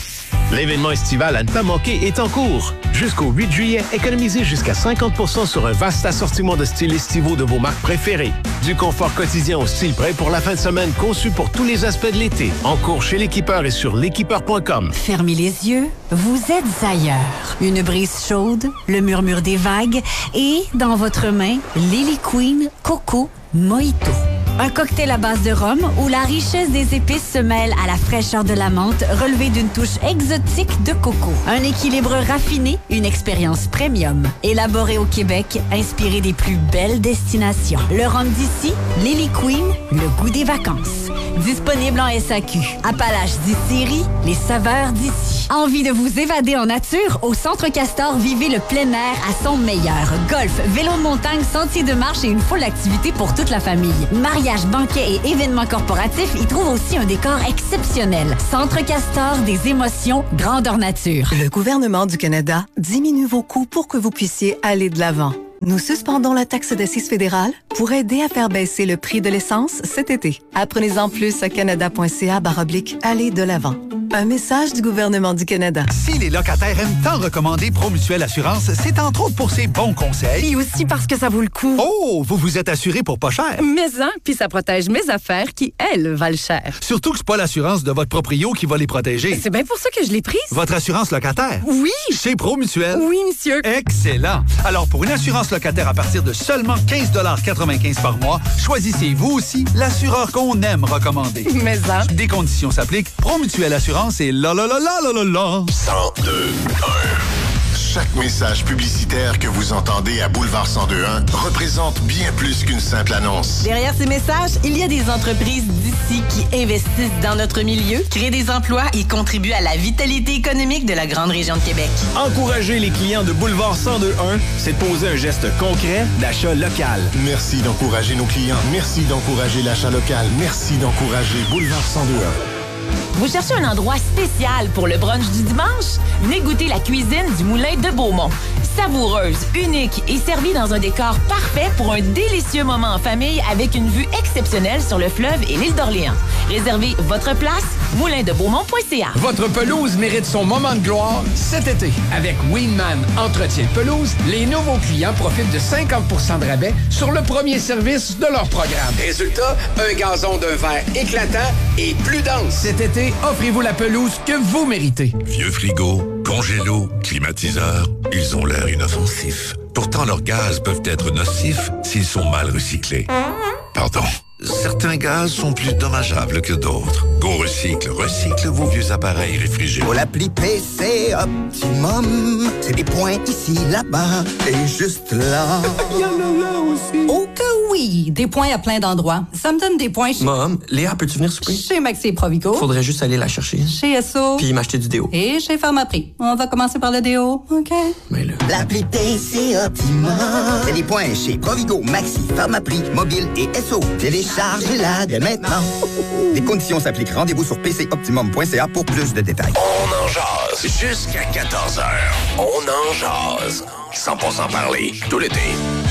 L'événement estival à ne pas manquer est en cours. Jusqu'au huit juillet, économisez jusqu'à cinquante pour cent sur un vaste assortiment de styles estivaux de vos marques préférées. Du confort quotidien au style prêt pour la fin de semaine conçu pour tous les aspects de l'été. En cours chez l'équipeur et sur l'équipeur point com. Fermez les yeux, vous êtes ailleurs. Une brise chaude, le murmure des vagues et, dans votre main, Lily Queen Coco Mojito. Un cocktail à base de rhum où la richesse des épices se mêle à la fraîcheur de la menthe relevée d'une touche exotique de coco. Un équilibre raffiné, une expérience premium. Élaboré au Québec, inspiré des plus belles destinations. Le rhum d'ici, Lily Queen, le goût des vacances. Disponible en S A Q. Appalaches Distillerie, les saveurs d'ici. Envie de vous évader en nature? Au Centre Castor, vivez le plein air à son meilleur. Golf, vélo de montagne, sentiers de marche et une foule d'activités pour toute la famille. Mariage, banquets et événements corporatifs y trouvent aussi un décor exceptionnel. Centre Castor, des émotions grandeur nature. Le gouvernement du Canada diminue vos coûts pour que vous puissiez aller de l'avant. Nous suspendons la taxe d'assises fédérale pour aider à faire baisser le prix de l'essence cet été. Apprenez-en plus à canada.ca barre oblique aller de l'avant. Un message du gouvernement du Canada. Si les locataires aiment tant recommander Promutuelle Assurance, c'est entre autres pour ses bons conseils. Et aussi parce que ça vaut le coup. Oh, vous vous êtes assuré pour pas cher. Mais hein, puis ça protège mes affaires qui, elles, valent cher. Surtout que c'est pas l'assurance de votre proprio qui va les protéger. C'est bien pour ça que je l'ai prise. Votre assurance locataire? Oui. Chez Promutuelle? Oui, monsieur. Excellent. Alors, pour une assurance locataire à partir de seulement quinze quatre-vingt-quinze par mois, choisissez vous aussi l'assureur qu'on aime recommander. Mais hein. Des conditions s'appliquent. Promutuelle Assurance et la la la la la la la. cent deux un. Chaque message publicitaire que vous entendez à Boulevard cent deux un représente bien plus qu'une simple annonce. Derrière ces messages, il y a des entreprises d'ici qui investissent dans notre milieu, créent des emplois et contribuent à la vitalité économique de la grande région de Québec. Encourager les clients de Boulevard cent deux un, c'est de poser un geste concret d'achat local. Merci d'encourager nos clients. Merci d'encourager l'achat local. Merci d'encourager Boulevard cent deux un. Vous cherchez un endroit spécial pour le brunch du dimanche? Venez goûter la cuisine du Moulin de Beaumont. Savoureuse, unique et servie dans un décor parfait pour un délicieux moment en famille avec une vue exceptionnelle sur le fleuve et l'île d'Orléans. Réservez votre place, moulin de beaumont point c a. Votre pelouse mérite son moment de gloire cet été. Avec Winman Entretien de pelouse, les nouveaux clients profitent de cinquante pour cent de rabais sur le premier service de leur programme. Résultat, un gazon d'un vert éclatant et plus dense. Cet été, offrez-vous la pelouse que vous méritez. Vieux frigo, congélo, climatiseur, ils ont l'air inoffensifs. Pourtant, leurs gaz peuvent être nocifs s'ils sont mal recyclés. Pardon. Certains gaz sont plus dommageables que d'autres. Go Recycle, recycle vos vieux appareils réfrigérés. Pour l'appli P C Optimum, c'est des points ici, là-bas et juste là. Il y en a là aussi. Oh que oui, des points à plein d'endroits. Ça me donne des points chez... Mom, Léa, peux-tu venir souper? Chez Maxi Provigo. Faudrait juste aller la chercher. Chez S O. Puis m'acheter du déo. Et chez Pharmaprix. On va commencer par le déo, OK? Mais là... L'appli P C Optimum, c'est des points chez Provigo, Maxi, Pharmaprix, Mobile et S O. Téléchargez-la dès maintenant. Les conditions s'appliquent. Rendez-vous sur p c optimum point c a pour plus de détails. On en jase jusqu'à quatorze heures. On en jase. cent pour cent parler tout l'été.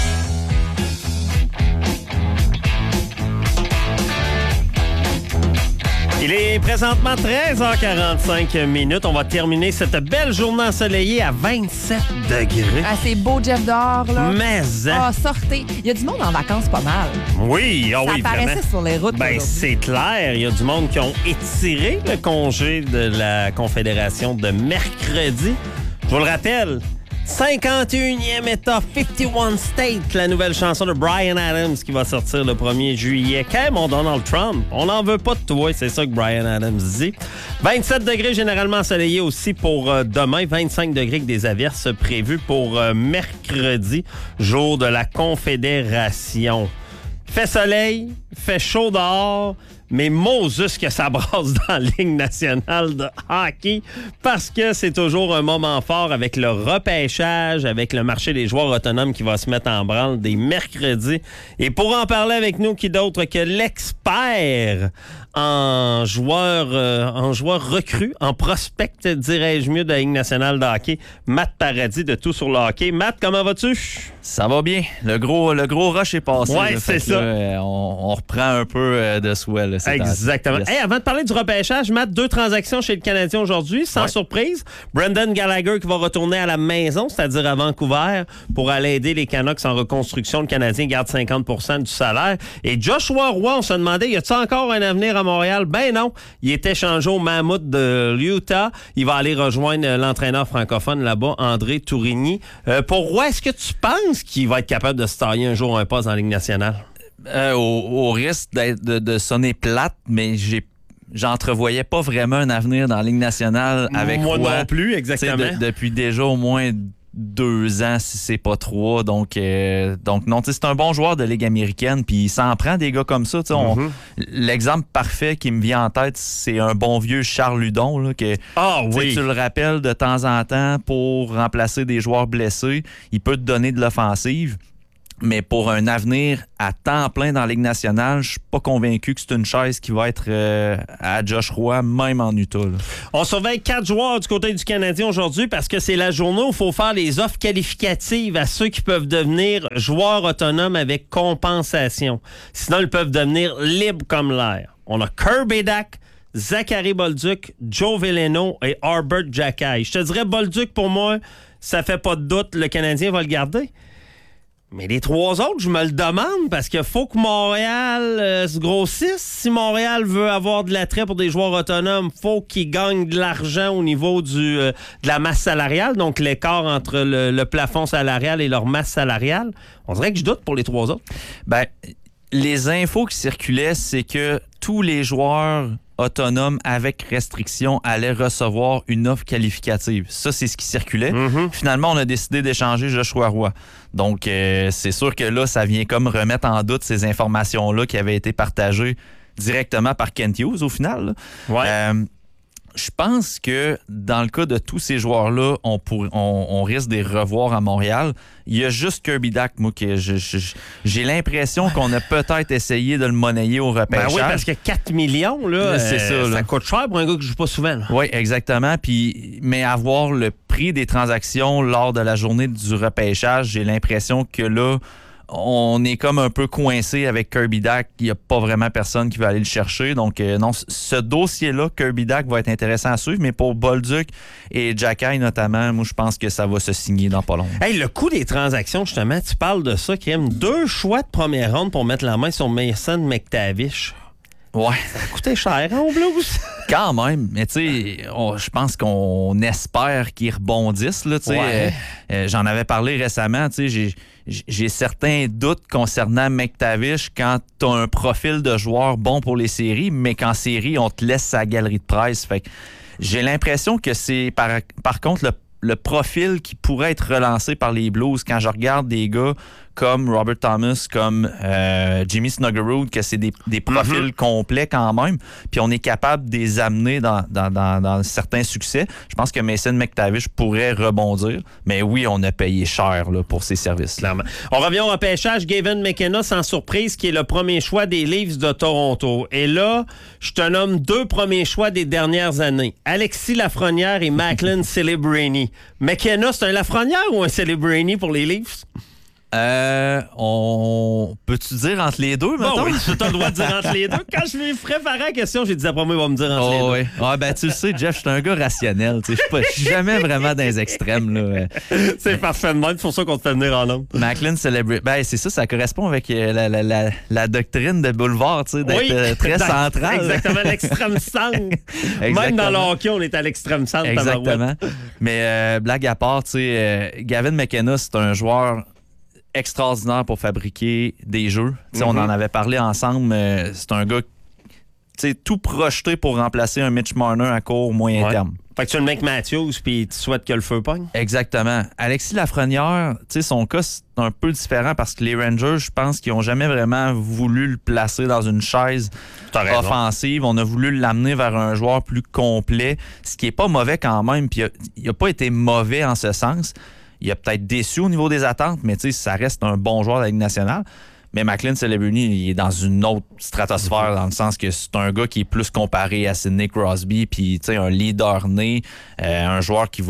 Il est présentement treize heures quarante-cinq minutes. On va terminer cette belle journée ensoleillée à vingt-sept degrés. Ah, c'est beau, Jeff, dehors, là. Mais, ah, sortez. Il y a du monde en vacances pas mal. Oui, ah ça oui, apparaissait vraiment. sur les routes. Ben, c'est clair. Il y a du monde qui ont étiré le congé de la Confédération de mercredi. Je vous le rappelle, cinquante et unième État, cinquante et un State, la nouvelle chanson de Bryan Adams qui va sortir le premier juillet. Qu'est mon Donald Trump? On n'en veut pas de toi, c'est ça que Bryan Adams dit. vingt-sept degrés généralement ensoleillés aussi pour euh, demain. vingt-cinq degrés avec des averses prévues pour euh, mercredi, jour de la Confédération. Fait soleil, fait chaud dehors, mais Moses que ça brasse dans la Ligue nationale de hockey parce que c'est toujours un moment fort avec le repêchage, avec le marché des joueurs autonomes qui va se mettre en branle dès mercredi. Et pour en parler avec nous, qui d'autre que l'expert en joueur, euh, en joueur recru, en prospect, dirais-je mieux, de la Ligue nationale de hockey, Matt Paradis de Tout sur le hockey. Matt, comment vas-tu? Ça va bien. Le gros, le gros rush est passé. Ouais, là, c'est fait ça. Là, on, on reprend un peu euh, de soi. Là. là, c'est Exactement. Yes. Hey, avant de parler du repêchage, Matt, deux transactions chez le Canadien aujourd'hui, sans ouais. surprise. Brendan Gallagher qui va retourner à la maison, c'est-à-dire à Vancouver, pour aller aider les Canucks en reconstruction. Le Canadien garde cinquante pour cent du salaire. Et Joshua Roy, on se demandait, y a-t-il encore un avenir à Montréal? Ben non. Il est échangé au Mammoth de l'Utah. Il va aller rejoindre l'entraîneur francophone là-bas, André Tourigny. Euh, pour Roy, est-ce que tu penses qu'il va être capable de se tailler un jour un poste dans la Ligue nationale? Euh, au, au risque d'être, de, de sonner plate, mais j'ai j'entrevoyais pas vraiment un avenir dans la Ligue nationale avec Moi Roy. non plus, exactement. De, depuis déjà au moins deux ans, si c'est pas trois. Donc, euh, donc non, c'est un bon joueur de Ligue américaine, puis il s'en prend des gars comme ça. On, mm-hmm. L'exemple parfait qui me vient en tête, c'est un bon vieux Charles Ludon. Là, que, ah, oui. Tu le rappelles de temps en temps pour remplacer des joueurs blessés. Il peut te donner de l'offensive. Mais pour un avenir à temps plein dans la Ligue nationale, je suis pas convaincu que c'est une chaise qui va être euh, à Josh Roy, même en Utah. Là. On surveille quatre joueurs du côté du Canadien aujourd'hui parce que c'est la journée où il faut faire les offres qualificatives à ceux qui peuvent devenir joueurs autonomes avec compensation. Sinon, ils peuvent devenir libres comme l'air. On a Kirby Dach, Zachary Bolduc, Joe Veleno et Albert Jacquet. Je te dirais Bolduc, pour moi, ça fait pas de doute, le Canadien va le garder. Mais les trois autres, je me le demande parce qu'il faut que Montréal euh, se grossisse. Si Montréal veut avoir de l'attrait pour des joueurs autonomes, faut qu'il gagne de l'argent au niveau du, euh, de la masse salariale, donc l'écart entre le, le plafond salarial et leur masse salariale. On dirait que je doute pour les trois autres. Ben, les infos qui circulaient, c'est que tous les joueurs autonomes avec restriction allaient recevoir une offre qualificative. Ça, c'est ce qui circulait. Mm-hmm. Finalement, on a décidé d'échanger Joshua Roy. Donc, euh, c'est sûr que là, ça vient comme remettre en doute ces informations-là qui avaient été partagées directement par Kent Hughes, au final. Ouais. Euh, je pense que dans le cas de tous ces joueurs-là, on, pour, on, on risque de les revoir à Montréal. Il y a juste Kirby Dach, moi, que je, je, j'ai l'impression qu'on a peut-être essayé de le monnayer au repêchage. Ben oui, parce que quatre millions, là, c'est euh, ça, là. Ça coûte cher pour un gars qui joue pas souvent. Oui, exactement. Puis, mais avoir le prix des transactions lors de la journée du repêchage, j'ai l'impression que là, on est comme un peu coincé avec Kirby Dach. Il n'y a pas vraiment personne qui va aller le chercher. Donc, euh, non, ce dossier-là, Kirby Dach, va être intéressant à suivre. Mais pour Bolduc et Jacquet, notamment, moi, je pense que ça va se signer dans pas long. Hey, le coût des transactions, justement, tu parles de ça, Kim. Deux choix de première ronde pour mettre la main sur Mason McTavish. Ouais. Ça a coûté cher, hein, au Blues? Quand même. Mais tu sais, je pense qu'on espère qu'ils rebondissent. Là, ouais. euh, euh, j'en avais parlé récemment. Tu sais, j'ai, j'ai certains doutes concernant McTavish quand tu as un profil de joueur bon pour les séries, mais qu'en série, on te laisse sa galerie de presse. Fait que j'ai l'impression que c'est par, par contre le, le profil qui pourrait être relancé par les Blues quand je regarde des gars comme Robert Thomas, comme euh, Jimmy Snuggerud, que c'est des, des profils mm-hmm. complets quand même, puis on est capable de les amener dans, dans, dans, dans certains succès. Je pense que Mason McTavish pourrait rebondir, mais oui, on a payé cher là, pour ces services. Clairement. On revient au repêchage. Gavin McKenna, sans surprise, qui est le premier choix des Leafs de Toronto. Et là, je te nomme deux premiers choix des dernières années. Alexis Lafrenière et Macklin Celebrini. McKenna, c'est un Lafrenière ou un Celebrini pour les Leafs? Euh, on peut-tu dire entre les deux, maintenant? Bon, oui, tu as le droit de dire entre les deux. Quand je lui préparais la question, j'ai dit après moi, il va me dire entre oh, les oui. deux. Ah, ben, tu le sais, Jeff, je suis un gars rationnel. Je suis jamais vraiment dans les extrêmes. Là. C'est parfait de même, c'est pour ça qu'on te fait venir en homme. Macklin Celebrity. Ben, c'est ça, ça correspond avec la, la, la, la doctrine de Boulevard, tu sais, d'être oui, très dans, central. Exactement, l'extrême centre. Même dans le hockey, on est à l'extrême centre. Exactement. Mais euh, blague à part, tu sais, euh, Gavin McKenna, c'est un joueur extraordinaire pour fabriquer des jeux. Mm-hmm. On en avait parlé ensemble. Euh, c'est un gars tout projeté pour remplacer un Mitch Marner à court moyen ouais. terme. Fait que tu le mec Matthews puis tu souhaites que le feu pogne. Exactement. Alexis Lafrenière, son cas, c'est un peu différent parce que les Rangers, je pense qu'ils n'ont jamais vraiment voulu le placer dans une chaise offensive. On a voulu l'amener vers un joueur plus complet, ce qui n'est pas mauvais quand même. Puis il n'a pas été mauvais en ce sens. Il a peut-être déçu au niveau des attentes, mais ça reste un bon joueur de la Ligue nationale. Mais Macklin Celebrini, il est dans une autre stratosphère, dans le sens que c'est un gars qui est plus comparé à Sidney Crosby, puis un leader né, euh, un joueur qui va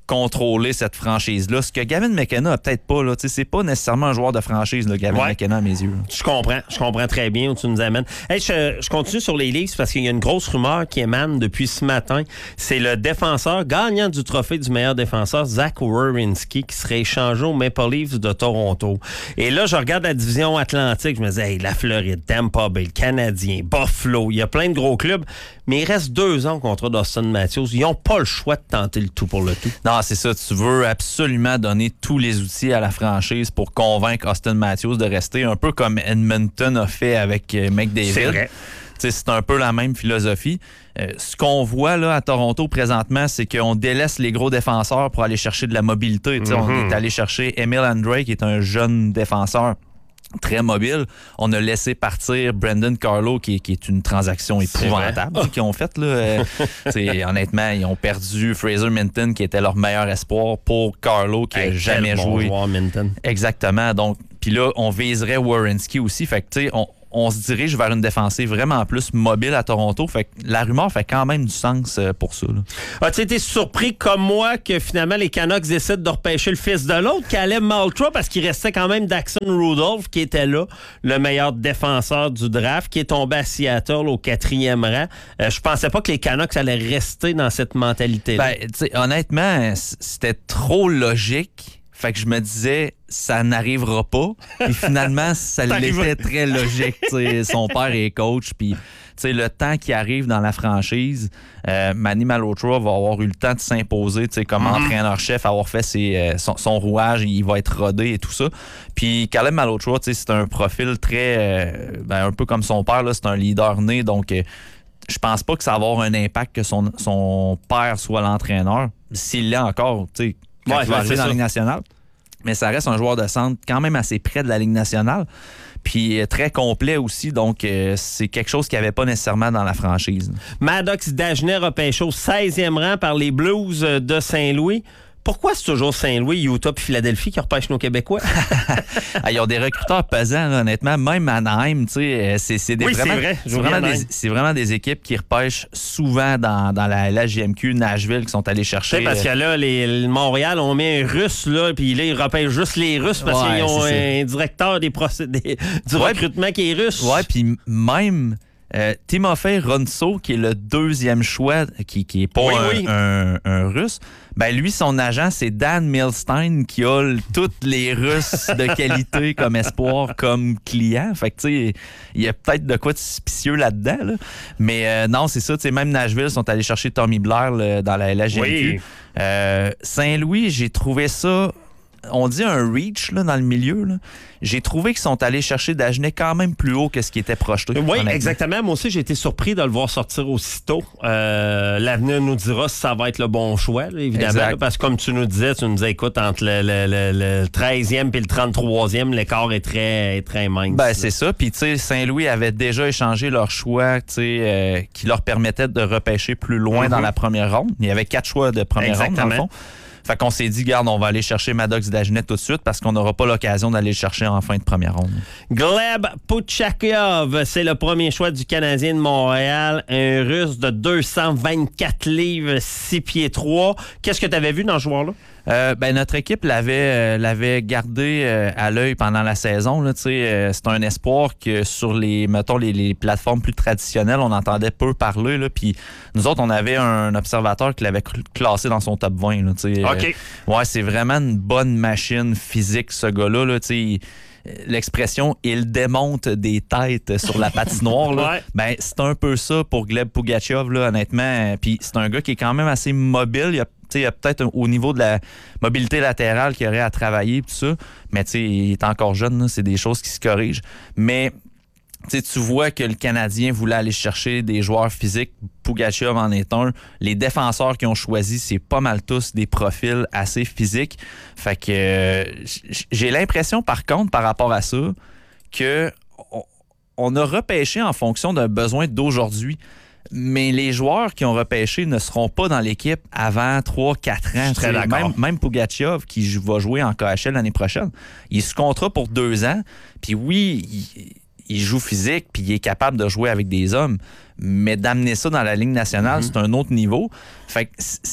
contrôler cette franchise-là. Ce que Gavin McKenna a peut-être pas, là. C'est pas nécessairement un joueur de franchise, là, Gavin ouais. McKenna, à mes yeux. Je comprends. Je comprends très bien où tu nous amènes. Hey, je, je continue sur les Leafs parce qu'il y a une grosse rumeur qui émane depuis ce matin. C'est le défenseur gagnant du trophée du meilleur défenseur, Zach Werenski, qui serait échangé aux Maple Leafs de Toronto. Et là, je regarde la division Atlantique. Je me dis, hey, la Floride, Tampa Bay, le Canadien, Buffalo, il y a plein de gros clubs. Mais il reste deux ans au contrat d'Austin Matthews. Ils n'ont pas le choix de tenter le tout pour le tout. Non, c'est ça. Tu veux absolument donner tous les outils à la franchise pour convaincre Austin Matthews de rester, un peu comme Edmonton a fait avec McDavid. C'est vrai. T'sais, c'est un peu la même philosophie. Euh, ce qu'on voit là à Toronto présentement, c'est qu'on délaisse les gros défenseurs pour aller chercher de la mobilité. Mm-hmm. On est allé chercher Emil Andrae, qui est un jeune défenseur très mobile. On a laissé partir Brendan Carlo, qui, qui est une transaction épouvantable qu'ils ont faite. Là. Euh, honnêtement, ils ont perdu Fraser Minton, qui était leur meilleur espoir, pour Carlo, qui n'a hey, jamais joué. Bon joueur, Minton. Exactement. Donc, puis là, on viserait Werenski aussi. Fait que, tu sais, on on se dirige vers une défensive vraiment plus mobile à Toronto. Fait que la rumeur fait quand même du sens pour ça. As-tu été surpris comme moi que finalement les Canucks décident de repêcher le fils de l'autre, Caleb Maltra, parce qu'il restait quand même Daxon Rudolph qui était là, le meilleur défenseur du draft, qui est tombé à Seattle au quatrième rang. Euh, je pensais pas que les Canucks allaient rester dans cette mentalité-là. Ben, tu sais, honnêtement, c'était trop logique. Fait que je me disais, ça n'arrivera pas. Puis finalement, ça l'était très logique. T'sais. Son père est coach. Puis le temps qui arrive dans la franchise, euh, Manny Malhotra va avoir eu le temps de s'imposer comme mm-hmm. entraîneur-chef, avoir fait ses, euh, son, son rouage, il va être rodé et tout ça. Puis Caleb Malhotra, c'est un profil très... Euh, ben, un peu comme son père, là, c'est un leader né. Donc, euh, je pense pas que ça va avoir un impact que son, son père soit l'entraîneur. S'il l'est encore, tu sais... quand ouais, il va arriver dans la Ligue nationale. Mais ça reste un joueur de centre quand même assez près de la Ligue nationale. Puis très complet aussi. Donc, euh, c'est quelque chose qu'il n'y avait pas nécessairement dans la franchise. Maddox Dagenet repêché au seizième rang par les Blues de Saint-Louis. Pourquoi c'est toujours Saint-Louis, Utah et Philadelphie qui repêchent nos Québécois? ah, ils ont des recruteurs pesants, là, honnêtement. Même Anaheim, tu sais, c'est, c'est des oui, vraiment, c'est vrai. C'est vraiment, des, c'est vraiment des équipes qui repêchent souvent dans, dans la, la J M Q, Nashville, qui sont allés chercher. C'est parce que là, les, les Montréal, on met un Russe, là, puis là, ils repêchent juste les Russes parce ouais, qu'ils ont un directeur des procédés, du ouais, recrutement qui est russe. Ouais, puis même... Euh, Timofey Ronso, qui est le deuxième choix, qui, qui est pas oui, un, oui. Un, un Russe, ben lui, son agent, c'est Dan Milstein, qui a l- toutes les Russes de qualité comme espoir, comme client. Fait que, tu sais, il y a peut-être de quoi de suspicieux là-dedans, là. Mais euh, non, c'est ça, tu sais, même Nashville sont allés chercher Tommy Blair là, dans la L H J M Q. Oui. Euh, Saint-Louis, j'ai trouvé ça... On dit un reach là, dans le milieu. Là. J'ai trouvé qu'ils sont allés chercher Dagenet quand même plus haut que ce qui était projeté. Oui, honnêtement. Exactement. Moi aussi, j'ai été surpris de le voir sortir aussitôt. Euh, l'avenir nous dira si ça va être le bon choix, là, évidemment. Là, parce que comme tu nous disais, tu nous disais, écoute, entre le, le, le, le treizième et le trente-troisième, l'écart est très, est très mince. Ben, c'est ça. Puis, tu sais, Saint-Louis avait déjà échangé leur choix, tu sais, euh, qui leur permettait de repêcher plus loin mm-hmm. dans la première ronde. Il y avait quatre choix de première exactement. ronde, dans le fond. Fait qu'on s'est dit, garde, on va aller chercher Maddox Dagenet tout de suite parce qu'on n'aura pas l'occasion d'aller le chercher en fin de première ronde. Gleb Puchakov, c'est le premier choix du Canadien de Montréal, un Russe de deux cent vingt-quatre livres, six pieds trois. Qu'est-ce que tu avais vu dans ce joueur-là? Euh, ben, notre équipe l'avait, euh, l'avait gardé euh, à l'œil pendant la saison. Là, euh, c'est un espoir que sur les, mettons, les, les plateformes plus traditionnelles, on entendait peu parler. Là, puis nous autres, on avait un observateur qui l'avait classé dans son top vingt. Là, OK. Euh, ouais, c'est vraiment une bonne machine physique, ce gars-là. Là, il, l'expression « il démonte des têtes sur la patinoire », là, ouais. ben, c'est un peu ça pour Gleb Pugachev, là, honnêtement. Puis c'est un gars qui est quand même assez mobile. Il a il y a peut-être un, au niveau de la mobilité latérale qu'il y aurait à travailler, tout ça. Mais il est encore jeune, là, c'est des choses qui se corrigent. Mais tu vois que le Canadien voulait aller chercher des joueurs physiques. Pugachev en est un. Les défenseurs qu'ils ont choisis, c'est pas mal tous des profils assez physiques. Fait que euh, j'ai l'impression, par contre, par rapport à ça, que on, on a repêché en fonction d'un besoin d'aujourd'hui. Mais les joueurs qui ont repêché ne seront pas dans l'équipe avant trois quatre ans. Très d'accord. Même, même Pugachev, qui va jouer en K H L l'année prochaine, il est sous contrat pour deux ans. Puis oui, il, il joue physique, puis il est capable de jouer avec des hommes. Mais d'amener ça dans la Ligue nationale, mm-hmm. c'est un autre niveau. Fait que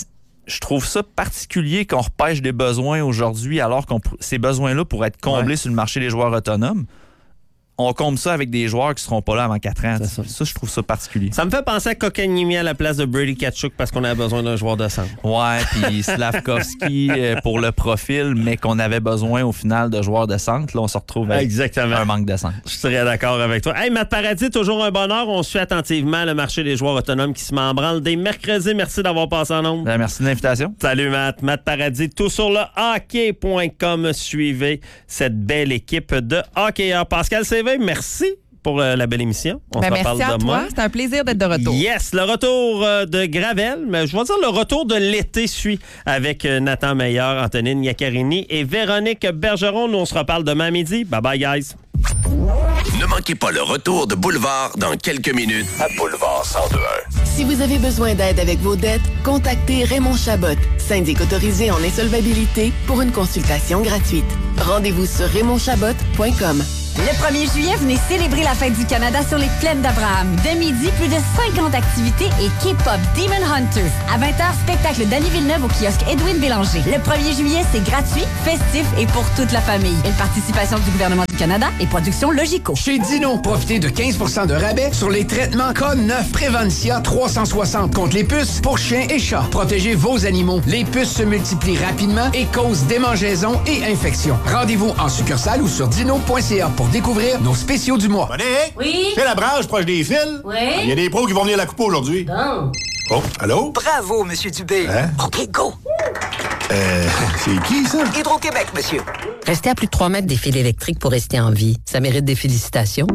je trouve ça particulier qu'on repêche des besoins aujourd'hui alors que ces besoins-là pourraient être comblés ouais. sur le marché des joueurs autonomes. On comble ça avec des joueurs qui seront pas là avant quatre ans. Ça. ça, je trouve ça particulier. Ça me fait penser à Kotkaniemi à la place de Brady Tkachuk parce qu'on avait besoin d'un joueur de centre. Ouais, puis Slavkovski pour le profil, mais qu'on avait besoin au final de joueurs de centre. Là, on se retrouve avec Exactement. un manque de centre. Je serais d'accord avec toi. Hey, Matt Paradis, toujours un bonheur. On suit attentivement le marché des joueurs autonomes qui se met en branle dès mercredi. Merci d'avoir passé en ondes. Ben, merci de l'invitation. Salut, Matt. Matt Paradis, tout sur le hockey point com. Suivez cette belle équipe de hockeyeurs. Pascal C V, merci pour euh, la belle émission. On ben se merci à demain. toi. C'est un plaisir d'être de retour. Yes, le retour euh, de Gravel, mais je vais dire le retour de l'été suit avec euh, Nathan Meyer, Antonine Iaccarini et Véronique Bergeron. Nous, on se reparle demain à midi. Bye bye, guys. Ne manquez pas le retour de Boulevard dans quelques minutes à Boulevard cent deux un. Si vous avez besoin d'aide avec vos dettes, contactez Raymond Chabot, syndic autorisé en insolvabilité, pour une consultation gratuite. Rendez-vous sur raymond chabot point com. Le premier juillet, venez célébrer la fête du Canada sur les plaines d'Abraham. Dès midi, plus de cinquante activités et K-pop Demon Hunters. À vingt heures, spectacle d'Annie Villeneuve au kiosque Edwin Bélanger. Le premier juillet, c'est gratuit, festif et pour toute la famille. Une participation du gouvernement du Canada et production Logico. Chez Dino, profitez de quinze pour cent de rabais sur les traitements K neuf Prévencia trois cent soixante contre les puces pour chiens et chats. Protégez vos animaux. Les puces se multiplient rapidement et causent démangeaisons et infections. Rendez-vous en succursale ou sur dino point c a pour découvrir nos spéciaux du mois. Monique? Oui? C'est la branche proche des fils? Oui? Il y a des pros qui vont venir la couper aujourd'hui. Bon. Oh, allô? Bravo, Monsieur Dubé. Hein? OK, go! Euh, c'est qui, ça? Hydro-Québec, monsieur. Restez à plus de trois mètres des fils électriques pour rester en vie. Ça mérite des félicitations.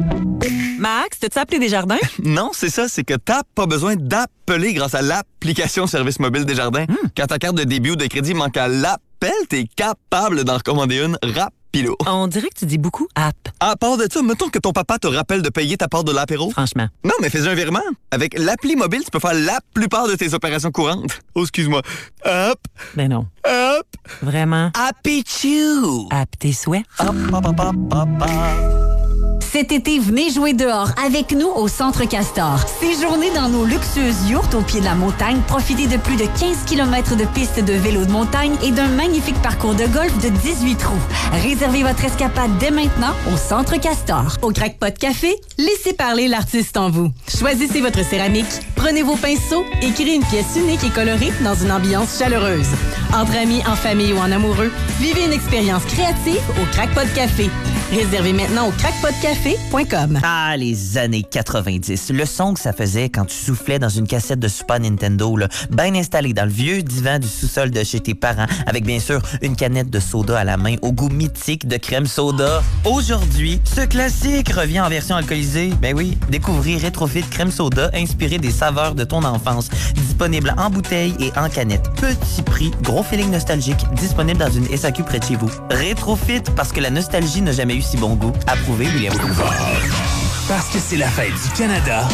Max, t'as-tu appelé Desjardins? Non, c'est ça, c'est que t'as pas besoin d'appeler grâce à l'application Service mobile Desjardins. Mm. Quand ta carte de débit ou de crédit manque à l'appel, t'es capable d'en recommander une rapilo. On dirait que tu dis beaucoup app. À part de ça, mettons que ton papa te rappelle de payer ta part de l'apéro. Franchement. Non, mais fais un virement. Avec l'appli mobile, tu peux faire la plupart de tes opérations courantes. Oh, excuse-moi. Hop. Ben non. Hop. Vraiment. Happy Chew. App tes souhaits. Hop, hop, hop, hop, hop, hop. Cet été, venez jouer dehors avec nous au Centre Castor. Séjournez dans nos luxueuses yourtes au pied de la montagne, profitez de plus de quinze kilomètres de pistes de vélo de montagne et d'un magnifique parcours de golf de dix-huit trous. Réservez votre escapade dès maintenant au Centre Castor. Au Crackpot Café, laissez parler l'artiste en vous. Choisissez votre céramique, prenez vos pinceaux et créez une pièce unique et colorée dans une ambiance chaleureuse. Entre amis, en famille ou en amoureux, vivez une expérience créative au Crackpot Café. Réservez maintenant au crackpot café point com. Ah, les années quatre-vingt-dix. Le son que ça faisait quand tu soufflais dans une cassette de Super Nintendo, là, bien installé dans le vieux divan du sous-sol de chez tes parents, avec bien sûr une canette de soda à la main au goût mythique de crème soda. Aujourd'hui, ce classique revient en version alcoolisée. Ben oui, découvrez Rétrofit crème soda inspiré des saveurs de ton enfance. Disponible en bouteille et en canette. Petit prix, gros feeling nostalgique, disponible dans une S A Q près de chez vous. Rétrofit, parce que la nostalgie n'a jamais eu si bon goût. Approuvé, William Boulevard. Parce que c'est la fête du Canada.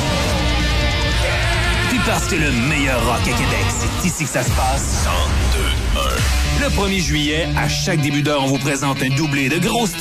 Puis parce que le meilleur rock à Québec, c'est ici que ça se passe. cent deux un. Le premier juillet, à chaque début d'heure, on vous présente un doublé de grosses